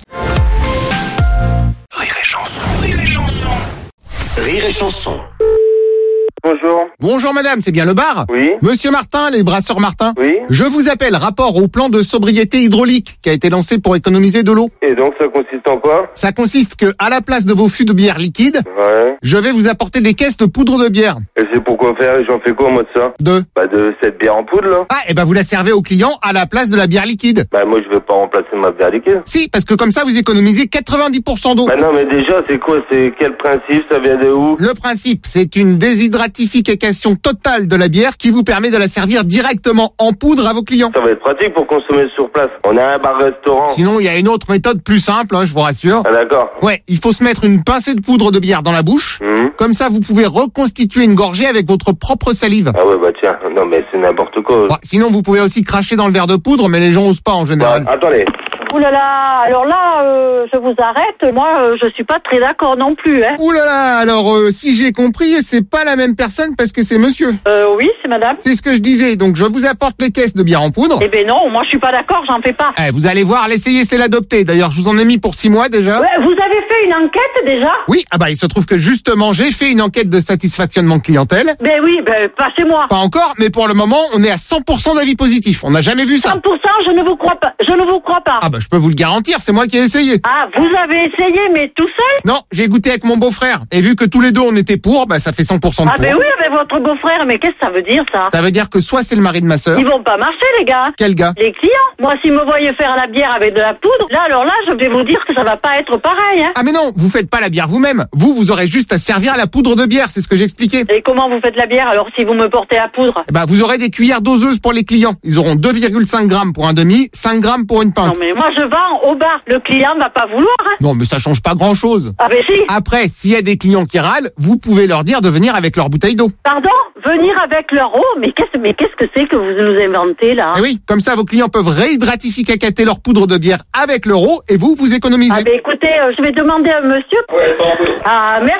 S4: Rire et chanson, rire et chanson. Rire et chanson.
S6: Bonjour. Bonjour madame, c'est bien le bar?
S17: Oui.
S6: Monsieur Martin, les brasseurs Martin?
S17: Oui.
S6: Je vous appelle rapport au plan de sobriété hydraulique qui a été lancé pour économiser de l'eau.
S17: Et donc ça consiste en quoi?
S6: Ça consiste que, à la place de vos fûts de bière liquide,
S17: ouais,
S6: je vais vous apporter des caisses de poudre de bière.
S17: Et c'est pourquoi faire? J'en fais quoi moi de ça? De cette bière en poudre là?
S6: Ah, et ben vous la servez aux clients à la place de la bière liquide.
S17: Bah moi je vais pas remplacer ma bière liquide.
S6: Si, parce que comme ça vous économisez 90% d'eau.
S17: Bah non mais déjà c'est quoi? C'est quel principe? Ça vient de où?
S6: Le principe, c'est une déshydratification totale de la bière qui vous permet de la servir directement en poudre à vos clients.
S17: Ça va être pratique pour consommer sur place. On a un bar-restaurant.
S6: Sinon, il y a une autre méthode plus simple, hein, je vous rassure.
S17: Ah d'accord.
S6: Ouais, il faut se mettre une pincée de poudre de bière dans la bouche. Comme ça, vous pouvez reconstituer une gorgée avec votre propre salive.
S17: Ah ouais, bah tiens, non mais c'est n'importe quoi.
S6: Bon, sinon, vous pouvez aussi cracher dans le verre de poudre, mais les gens osent pas en général.
S17: Bah, attendez.
S11: Ouh là là, alors là, je vous arrête. Moi, je suis pas très d'accord non plus, hein.
S6: Ouh là là, alors si j'ai compris, c'est pas la même personne parce que c'est monsieur.
S11: Oui, c'est madame.
S6: C'est ce que je disais, donc je vous apporte les caisses de bière en poudre.
S11: Eh ben non, moi je suis pas d'accord, j'en fais pas.
S6: Vous allez voir, l'essayer c'est l'adopter. D'ailleurs, je vous en ai mis pour 6 mois déjà.
S11: Ouais, vous avez fait une enquête déjà?
S6: Oui, ah bah il se trouve que justement, j'ai fait une enquête de satisfactionnement clientèle.
S11: Ben oui, passez-moi.
S6: Pas encore, mais pour le moment, on est à 100% d'avis positif. On n'a jamais vu ça.
S11: 100%, je ne vous crois pas. Je ne vous crois pas.
S6: Ah bah je peux vous le garantir, c'est moi qui ai essayé.
S11: Ah, vous avez essayé, mais tout seul?
S6: Non, j'ai goûté avec mon beau-frère. Et vu que tous les deux on était pour, bah ça fait 100% de
S11: Ah
S6: pour.
S11: ben
S10: oui, avec votre beau-frère, mais qu'est-ce que ça veut dire, ça?
S6: Ça veut dire que soit c'est le mari de ma sœur.
S10: Ils vont pas marcher, les gars.
S6: Quel gars?
S10: Les clients. Moi, s'ils me voyaient faire la bière avec de la poudre, là, alors là, je vais vous dire que ça va pas être pareil, hein.
S6: Ah mais non, vous faites pas la bière vous-même. Vous aurez juste à servir à la poudre de bière, c'est ce que j'expliquais.
S10: Et comment vous faites la bière, alors, si vous me portez la poudre?
S6: Bah, vous aurez des cuillères doseuses pour les clients. Ils auront 2,5 grammes pour un demi, 5 grammes pour une pinte.
S10: Non, mais moi, je vends au bar. Le client va pas vouloir, hein.
S6: Non, mais ça change pas grand-chose.
S10: Ah ben si.
S6: Après, s'il y a des clients qui râlent, vous pouvez leur dire de venir avec leur bouteille d'eau.
S10: Pardon? Venir avec leur eau? Mais qu'est-ce que c'est que vous nous inventez, là?
S6: Eh oui, comme ça, vos clients peuvent réhydratificacater leur poudre de bière avec leur eau et vous économisez.
S10: Ah ben écoutez, je vais demander à monsieur.
S20: Ouais,
S10: Ah, merci.